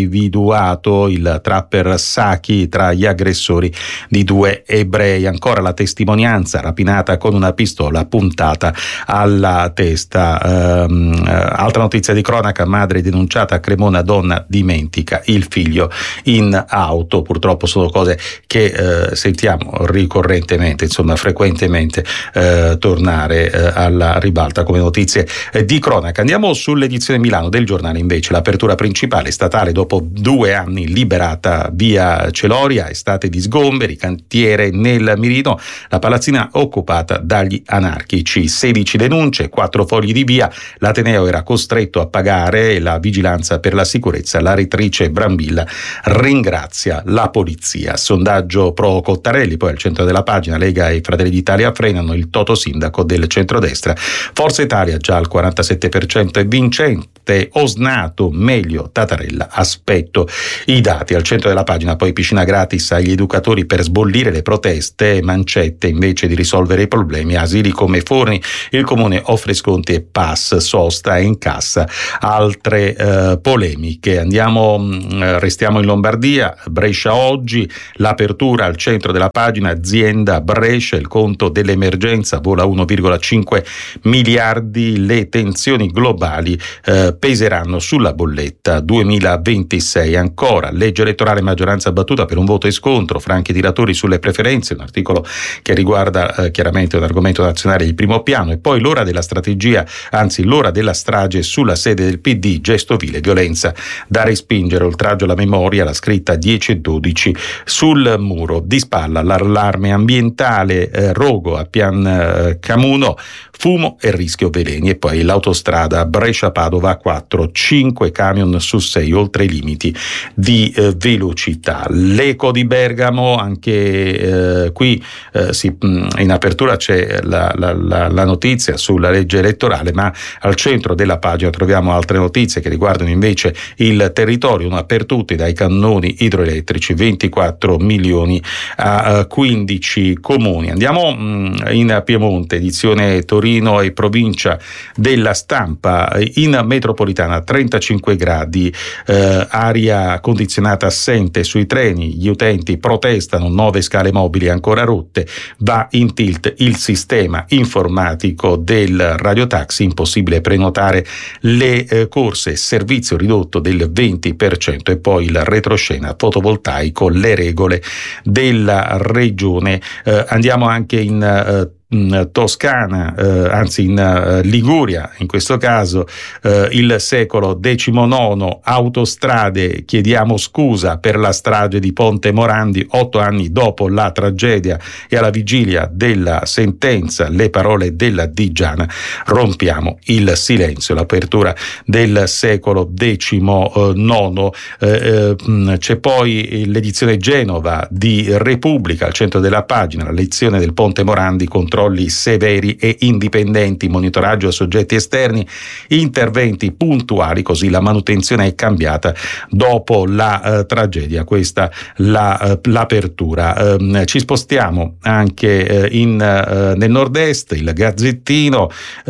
il trapper Saki tra gli aggressori di due ebrei. Ancora la testimonianza, rapinata con una pistola puntata alla testa. Ehm, altra notizia di cronaca, madre denunciata a Cremona, donna dimentica il figlio in auto. Purtroppo sono cose che eh, sentiamo ricorrentemente, insomma frequentemente eh, tornare eh, alla ribalta come notizie eh, di cronaca. Andiamo sull'edizione Milano del Giornale invece. L'apertura principale statale dopo due anni, liberata via Celoria, estate di sgomberi, cantiere nel mirino, la palazzina occupata dagli anarchici, sedici denunce, quattro fogli di via, l'Ateneo era costretto a pagare, la vigilanza per la sicurezza, la rettrice Brambilla ringrazia la polizia. Sondaggio pro Cottarelli, poi al centro della pagina, Lega e Fratelli d'Italia frenano il toto sindaco del centrodestra, Forza Italia già al quarantasette per cento è vincente, Osnato meglio Tattarella, aspetto i dati. Al centro della pagina poi piscina gratis agli educatori per sbollire le proteste, mancette invece di risolvere i problemi, asili come Forni, il comune offre sconti e pass, sosta e incassa altre eh, polemiche. Andiamo, mh, restiamo in Lombardia, Brescia oggi, l'apertura al centro della pagina, azienda Brescia, il conto dell'emergenza vola uno virgola cinque miliardi, le tensioni globali eh, peseranno sulla bolletta duemilaventisei. Ancora, legge elettorale, maggioranza battuta per un voto e scontro, franchi tiratori sulle preferenze, un articolo che riguarda eh, chiaramente un argomento nazionale di primo piano. E poi l'ora della strategia, anzi l'ora della strage sulla sede del P D, gesto vile, violenza da respingere, oltraggio alla memoria, la scritta dieci e dodici sul muro. Di spalla l'allarme ambientale, eh, rogo a Pian eh, Camuno, fumo e rischio veleni. E poi l'autostrada Brescia-Padova a quattro, cinque camion su sei oltre i limiti di eh, velocità. L'Eco di Bergamo, anche eh, qui eh, si, in apertura c'è la, la, la, la notizia sulla legge elettorale, ma al centro della pagina troviamo altre notizie che riguardano invece il territorio, una per tutti, dai cannoni idroelettrici, ventiquattro milioni a quindici comuni. Andiamo mh, in Piemonte, edizione Torino e provincia della Stampa. In metropolitana trentacinque gradi, eh, aria condizionata assente sui treni, gli utenti protestano, nove scale mobili ancora rotte, va in tilt il sistema informatico del radiotaxi, impossibile prenotare le eh, corse, servizio ridotto del venti per cento. E poi il retroscena fotovoltaico, le regole della regione. Eh, andiamo anche in eh, Toscana, eh, anzi in uh, Liguria, in questo caso eh, il secolo diciannove, autostrade, chiediamo scusa per la strage di Ponte Morandi, otto anni dopo la tragedia e alla vigilia della sentenza, le parole della Digiana, rompiamo il silenzio. L'apertura del secolo diciannove, eh, eh, c'è poi l'edizione Genova di Repubblica, al centro della pagina, la lezione del Ponte Morandi, controlli severi e indipendenti, monitoraggio a soggetti esterni, interventi puntuali, così la manutenzione è cambiata dopo la eh, tragedia. Questa la, eh, l'apertura. Eh, ci spostiamo anche eh, in, eh, nel nord-est, il Gazzettino,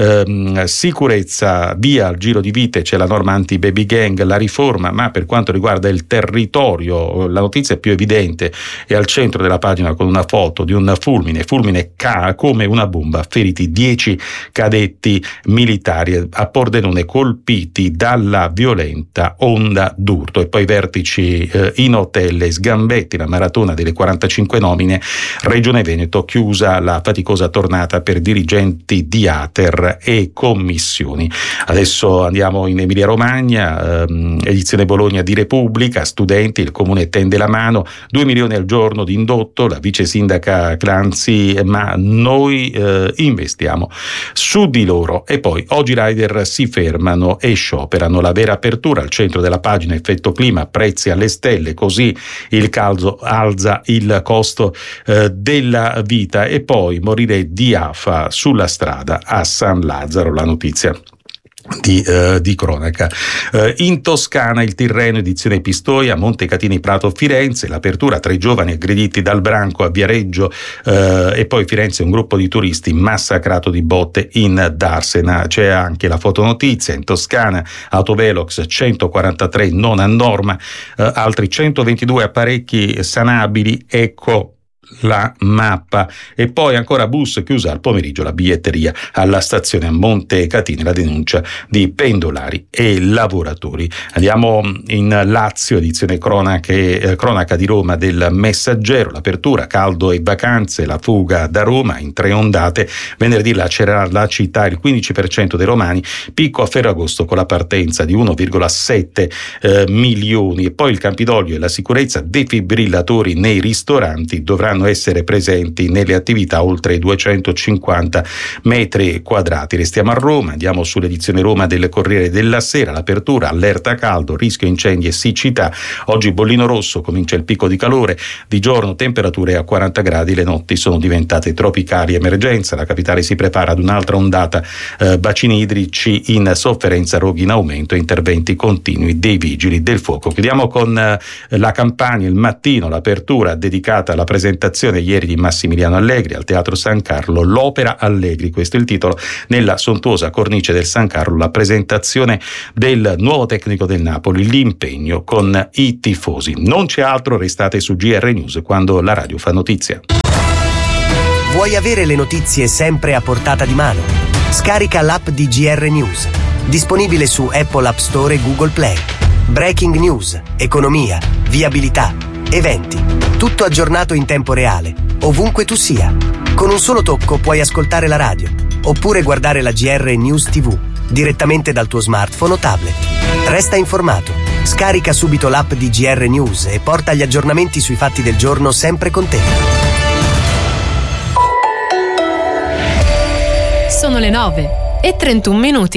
eh, sicurezza via al giro di vite, c'è la norma anti-baby gang, la riforma, ma per quanto riguarda il territorio la notizia più evidente è al centro della pagina con una foto di un fulmine, fulmine ca- come allarme, una bomba, feriti dieci cadetti militari a Pordenone colpiti dalla violenta onda d'urto. E poi vertici eh, in hotel e sgambetti, la maratona delle quarantacinque nomine, Regione Veneto chiusa la faticosa tornata per dirigenti di Ater e commissioni. Adesso andiamo in Emilia Romagna, ehm, edizione Bologna di Repubblica, studenti, il comune tende la mano, due milioni al giorno di indotto, la vice sindaca Clanzi, ma noi eh, investiamo su di loro. E poi oggi i rider si fermano e scioperano, la vera apertura al centro della pagina effetto clima, prezzi alle stelle, così il caldo alza il costo eh, della vita. E poi morire di afa sulla strada a San Lazzaro, la notizia Di, uh, di cronaca. Uh, in Toscana il Tirreno, edizione Pistoia, Montecatini Prato Firenze, l'apertura tra i giovani aggrediti dal branco a Viareggio, uh, e poi Firenze un gruppo di turisti massacrato di botte in Darsena. C'è anche la fotonotizia in Toscana, Autovelox centoquarantatré non a norma, uh, altri centoventidue apparecchi sanabili, ecco la mappa. E poi ancora bus chiusa al pomeriggio la biglietteria alla stazione a Montecatini, la denuncia di pendolari e lavoratori. Andiamo in Lazio, edizione cronache, eh, cronaca di Roma del Messaggero, l'apertura, caldo e vacanze, la fuga da Roma in tre ondate, venerdì lacererà la città il quindici per cento dei romani, picco a Ferragosto con la partenza di uno virgola sette eh, milioni. E poi il Campidoglio e la sicurezza, defibrillatori nei ristoranti dovranno essere presenti nelle attività oltre i duecentocinquanta metri quadrati. Restiamo a Roma, andiamo sull'edizione Roma del Corriere della Sera, l'apertura, allerta caldo, rischio incendi e siccità, oggi bollino rosso, comincia il picco di calore, di giorno temperature a quaranta gradi, le notti sono diventate tropicali, emergenza, la capitale si prepara ad un'altra ondata, eh, bacini idrici in sofferenza, roghi in aumento, interventi continui dei vigili del fuoco. Chiudiamo con eh, la Campania, il Mattino, l'apertura dedicata alla presentazione ieri di Massimiliano Allegri al Teatro San Carlo, l'Opera Allegri, questo è il titolo, nella sontuosa cornice del San Carlo, la presentazione del nuovo tecnico del Napoli, l'impegno con i tifosi. Non c'è altro, restate su G R News quando la radio fa notizia. Vuoi avere le notizie sempre a portata di mano? Scarica l'app di G R News, disponibile su Apple App Store e Google Play. Breaking news, economia, viabilità, eventi, tutto aggiornato in tempo reale, ovunque tu sia. Con un solo tocco puoi ascoltare la radio, oppure guardare la G R News T V, direttamente dal tuo smartphone o tablet. Resta informato, scarica subito l'app di G R News e porta gli aggiornamenti sui fatti del giorno sempre con te. Sono le nove e trentuno minuti.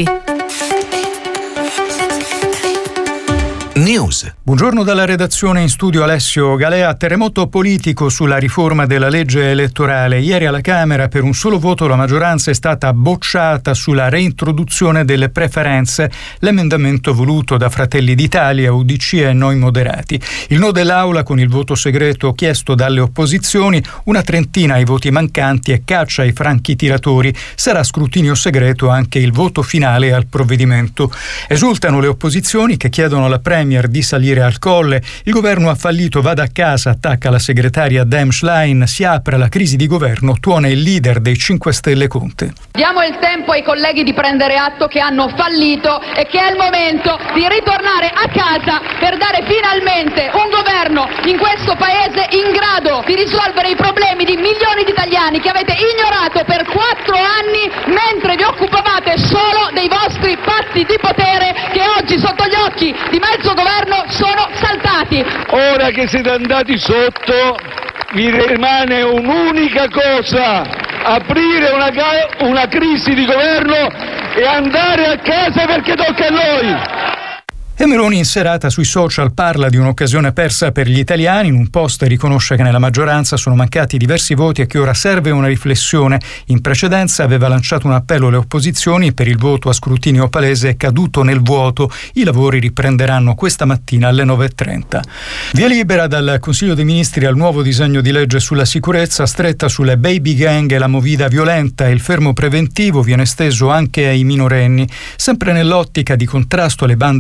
News. Buongiorno dalla redazione, in studio Alessio Galea. Terremoto politico sulla riforma della legge elettorale. Ieri alla Camera per un solo voto la maggioranza è stata bocciata sulla reintroduzione delle preferenze, l'emendamento voluto da Fratelli d'Italia, U D C e Noi Moderati. Il no dell'Aula con il voto segreto chiesto dalle opposizioni, una trentina ai voti mancanti e caccia ai franchi tiratori. Sarà scrutinio segreto anche il voto finale al provvedimento. Esultano le opposizioni che chiedono alla Premier di salire al colle. Il governo ha fallito, vada a casa, attacca la segretaria Dem Schlein, si apre la crisi di governo, tuona il leader dei cinque Stelle Conte. Diamo il tempo ai colleghi di prendere atto che hanno fallito e che è il momento di ritornare a casa per dare finalmente un governo in questo paese in grado di risolvere i problemi di milioni di italiani che avete ignorato per quattro anni mentre vi occupavate solo dei vostri patti di potere che oggi sotto gli occhi di mezzo governo sono saltati. Ora che siete andati sotto vi rimane un'unica cosa: aprire una, una crisi di governo e andare a casa perché tocca a noi. E Meloni in serata sui social parla di un'occasione persa per gli italiani. In un post riconosce che nella maggioranza sono mancati diversi voti e che ora serve una riflessione. In precedenza aveva lanciato un appello alle opposizioni per il voto a scrutinio palese caduto nel vuoto. I lavori riprenderanno questa mattina alle nove e trenta. Via libera dal Consiglio dei Ministri al nuovo disegno di legge sulla sicurezza, stretta sulle baby gang e la movida violenta, e il fermo preventivo viene esteso anche ai minorenni, sempre nell'ottica di contrasto alle bande giovanili.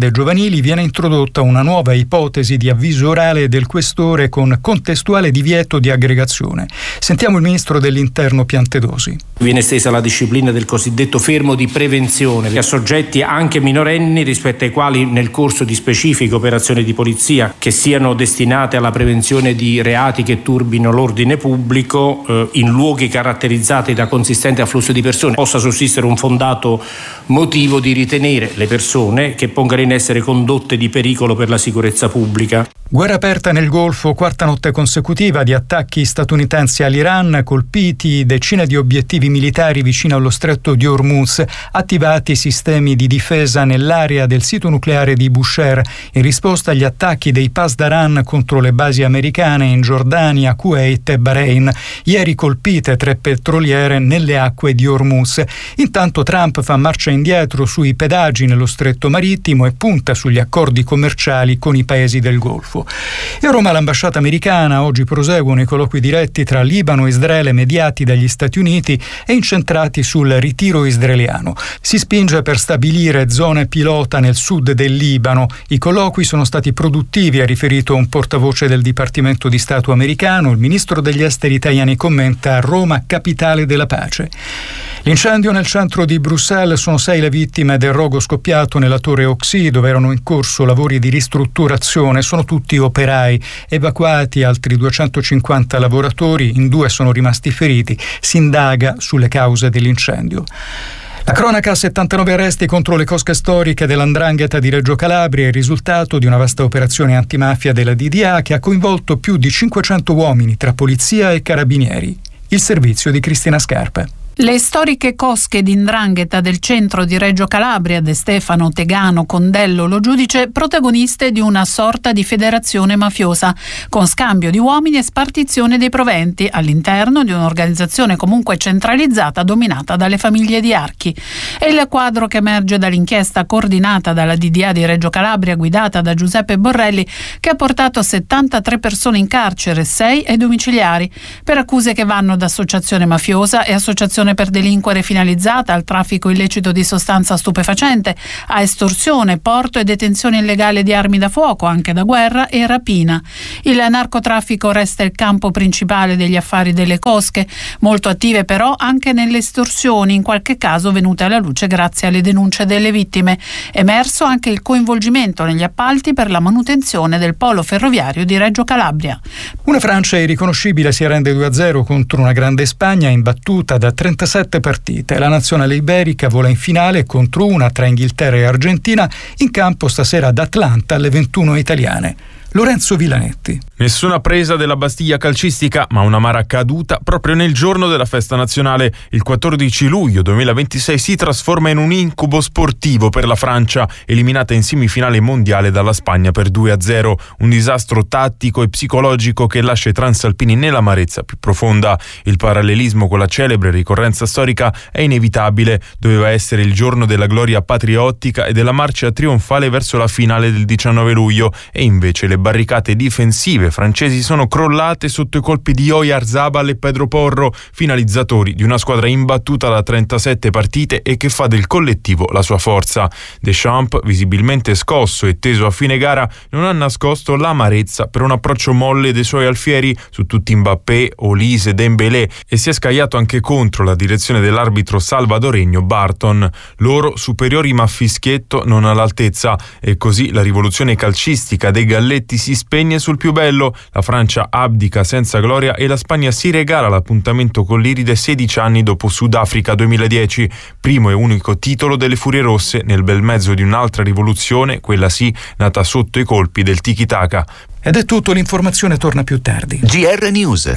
giovanili viene introdotta una nuova ipotesi di avviso orale del questore con contestuale divieto di aggregazione. Sentiamo il ministro dell'Interno Piantedosi. Viene estesa la disciplina del cosiddetto fermo di prevenzione a soggetti anche minorenni rispetto ai quali nel corso di specifiche operazioni di polizia che siano destinate alla prevenzione di reati che turbino l'ordine pubblico eh, in luoghi caratterizzati da consistente afflusso di persone possa sussistere un fondato motivo di ritenere le persone che pongano in essere condotte di pericolo per la sicurezza pubblica. Guerra aperta nel Golfo, quarta notte consecutiva di attacchi statunitensi all'Iran, colpiti decine di obiettivi militari vicino allo stretto di Hormuz, attivati sistemi di difesa nell'area del sito nucleare di Bushehr in risposta agli attacchi dei Pasdaran contro le basi americane in Giordania, Kuwait e Bahrain. Ieri colpite tre petroliere nelle acque di Hormuz. Intanto Trump fa marcia indietro sui pedaggi nello stretto marittimo e punta sugli accordi commerciali con i paesi del Golfo. E a Roma l'ambasciata americana. Oggi proseguono i colloqui diretti tra Libano e Israele mediati dagli Stati Uniti e incentrati sul ritiro israeliano. Si spinge per stabilire zone pilota nel sud del Libano. I colloqui sono stati produttivi, ha riferito un portavoce del Dipartimento di Stato americano. Il ministro degli esteri italiani commenta: Roma capitale della pace. L'incendio nel centro di Bruxelles, sono sei le vittime del rogo scoppiato nella torre Oxy, dove erano in corso lavori di ristrutturazione. Sono tutti operai. Evacuati altri duecentocinquanta lavoratori, in due sono rimasti feriti. Si indaga sulle cause dell'incendio. La cronaca: settantanove arresti contro le cosche storiche dell'Andrangheta di Reggio Calabria, il risultato di una vasta operazione antimafia della D D A che ha coinvolto più di cinquecento uomini tra polizia e carabinieri. Il servizio di Cristina Scarpa. Le storiche cosche di 'ndrangheta del centro di Reggio Calabria, De Stefano, Tegano, Condello, Lo Giudice, protagoniste di una sorta di federazione mafiosa, con scambio di uomini e spartizione dei proventi all'interno di un'organizzazione comunque centralizzata dominata dalle famiglie di Archi. È il quadro che emerge dall'inchiesta coordinata dalla D D A di Reggio Calabria, guidata da Giuseppe Borrelli, che ha portato settantatré persone in carcere, sei ai domiciliari, per accuse che vanno da associazione mafiosa e associazione per delinquere finalizzata al traffico illecito di sostanza stupefacente, a estorsione, porto e detenzione illegale di armi da fuoco, anche da guerra, e rapina. Il narcotraffico resta il campo principale degli affari delle cosche, molto attive però anche nelle estorsioni, in qualche caso venute alla luce grazie alle denunce delle vittime. Emerso anche il coinvolgimento negli appalti per la manutenzione del polo ferroviario di Reggio Calabria. Una Francia irriconoscibile si arrende due a zero contro una grande Spagna imbattuta da trentasette partite. La nazionale iberica vola in finale contro una tra Inghilterra e Argentina, in campo stasera ad Atlanta alle ventuno italiane. Lorenzo Villanetti. Nessuna presa della Bastiglia calcistica, ma un'amara caduta proprio nel giorno della festa nazionale. Il quattordici luglio duemilaventisei si trasforma in un incubo sportivo per la Francia, eliminata in semifinale mondiale dalla Spagna per due a zero. Un disastro tattico e psicologico che lascia i transalpini nell'amarezza più profonda. Il parallelismo con la celebre ricorrenza storica è inevitabile. Doveva essere il giorno della gloria patriottica e della marcia trionfale verso la finale del diciannove luglio, e invece le barricate difensive francesi sono crollate sotto i colpi di Oyarzabal e Pedro Porro, finalizzatori di una squadra imbattuta da trentasette partite e che fa del collettivo la sua forza. Deschamps, visibilmente scosso e teso a fine gara, non ha nascosto l'amarezza per un approccio molle dei suoi alfieri su tutti Mbappé, Olise, Dembélé, e si è scagliato anche contro la direzione dell'arbitro salvadoregno Barton. Loro superiori ma fischietto non all'altezza, e così la rivoluzione calcistica dei Galletti si spegne sul più bello. La Francia abdica senza gloria e la Spagna si regala l'appuntamento con l'Iride sedici anni dopo Sudafrica duemiladieci, primo e unico titolo delle Furie Rosse nel bel mezzo di un'altra rivoluzione, quella sì, nata sotto i colpi del tiki-taka. Ed è tutto, l'informazione torna più tardi. G R News.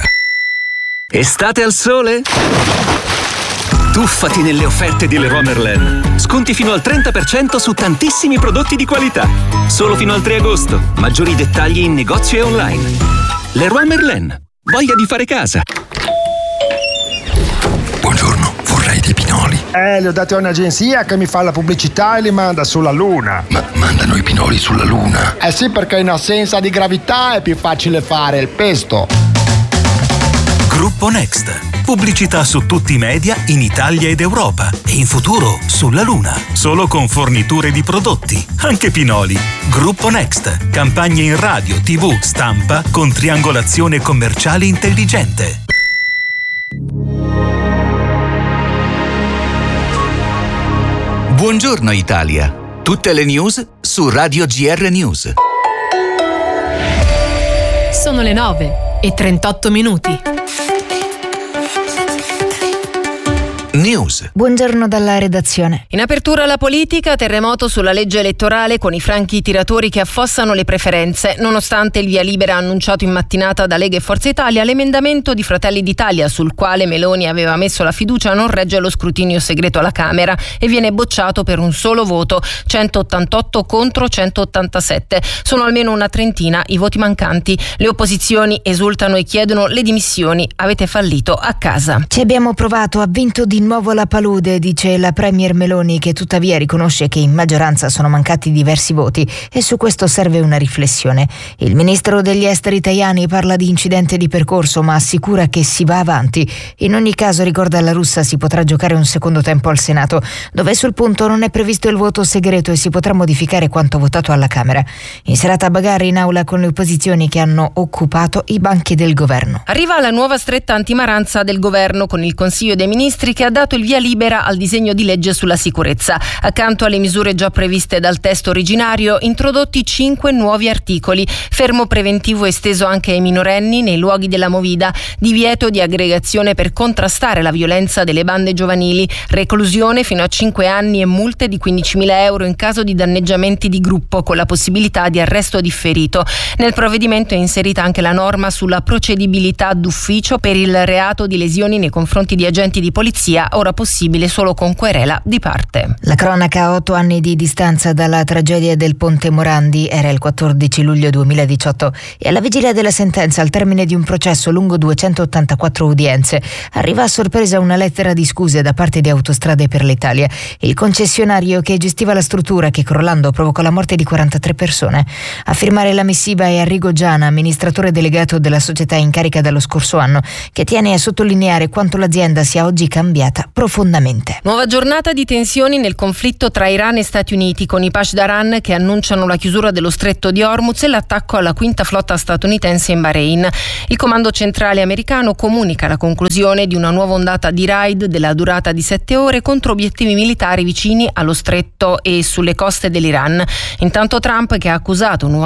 Estate al sole? Tuffati nelle offerte di Leroy Merlin. Sconti fino al trenta per cento su tantissimi prodotti di qualità. Solo fino al tre agosto. Maggiori dettagli in negozio e online. Leroy Merlin. Voglia di fare casa. Buongiorno, vorrei dei pinoli. Eh, li ho dati a un'agenzia che mi fa la pubblicità e li manda sulla Luna. Ma mandano i pinoli sulla Luna? Eh sì, perché in assenza di gravità è più facile fare il pesto. Gruppo Gruppo Next. Pubblicità su tutti i media in Italia ed Europa e in futuro sulla Luna. Solo con forniture di prodotti, anche Pinoli. Gruppo Next. Campagne in radio, tivù, stampa con triangolazione commerciale intelligente. Buongiorno Italia. Tutte le news su Radio G R News. Sono le nove e trentotto minuti. News. Buongiorno dalla redazione. In apertura alla politica, terremoto sulla legge elettorale con i franchi tiratori che affossano le preferenze. Nonostante il via libera annunciato in mattinata da Lega e Forza Italia, l'emendamento di Fratelli d'Italia sul quale Meloni aveva messo la fiducia non regge lo scrutinio segreto alla Camera e viene bocciato per un solo voto, centottantotto contro centottantasette. Sono almeno una trentina i voti mancanti. Le opposizioni esultano e chiedono le dimissioni. Avete fallito a casa. Ci abbiamo provato, ha vinto di nuovo la palude, dice la premier Meloni, che tuttavia riconosce che in maggioranza sono mancati diversi voti e su questo serve una riflessione. Il ministro degli esteri Tajani parla di incidente di percorso ma assicura che si va avanti. In ogni caso, ricorda, la russa si potrà giocare un secondo tempo al Senato, dove sul punto non è previsto il voto segreto e si potrà modificare quanto votato alla Camera. In serata bagarre in aula con le opposizioni che hanno occupato i banchi del governo. Arriva la nuova stretta antimaranza del governo con il Consiglio dei Ministri che ha dato il via libera al disegno di legge sulla sicurezza. Accanto alle misure già previste dal testo originario, introdotti cinque nuovi articoli: fermo preventivo esteso anche ai minorenni nei luoghi della movida, divieto di aggregazione per contrastare la violenza delle bande giovanili, reclusione fino a cinque anni e multe di quindicimila euro in caso di danneggiamenti di gruppo con la possibilità di arresto differito. Nel provvedimento è inserita anche la norma sulla procedibilità d'ufficio per il reato di lesioni nei confronti di agenti di polizia, ora possibile solo con querela di parte. La cronaca a otto anni di distanza dalla tragedia del Ponte Morandi. Era il quattordici luglio duemiladiciotto e alla vigilia della sentenza, al termine di un processo lungo duecentottantaquattro udienze, arriva a sorpresa una lettera di scuse da parte di Autostrade per l'Italia, il concessionario che gestiva la struttura che, crollando, provocò la morte di quarantatré persone. A firmare la missiva è Arrigo Giana, amministratore delegato della società in carica dallo scorso anno, che tiene a sottolineare quanto l'azienda sia oggi cambiata profondamente. Nuova giornata di tensioni nel conflitto tra Iran e Stati Uniti, con i Pasdaran che annunciano la chiusura dello stretto di Hormuz e l'attacco alla quinta flotta statunitense in Bahrain. Il comando centrale americano comunica la conclusione di una nuova ondata di raid della durata di sette ore contro obiettivi militari vicini allo stretto e sulle coste dell'Iran. Intanto Trump, che ha accusato nuovamente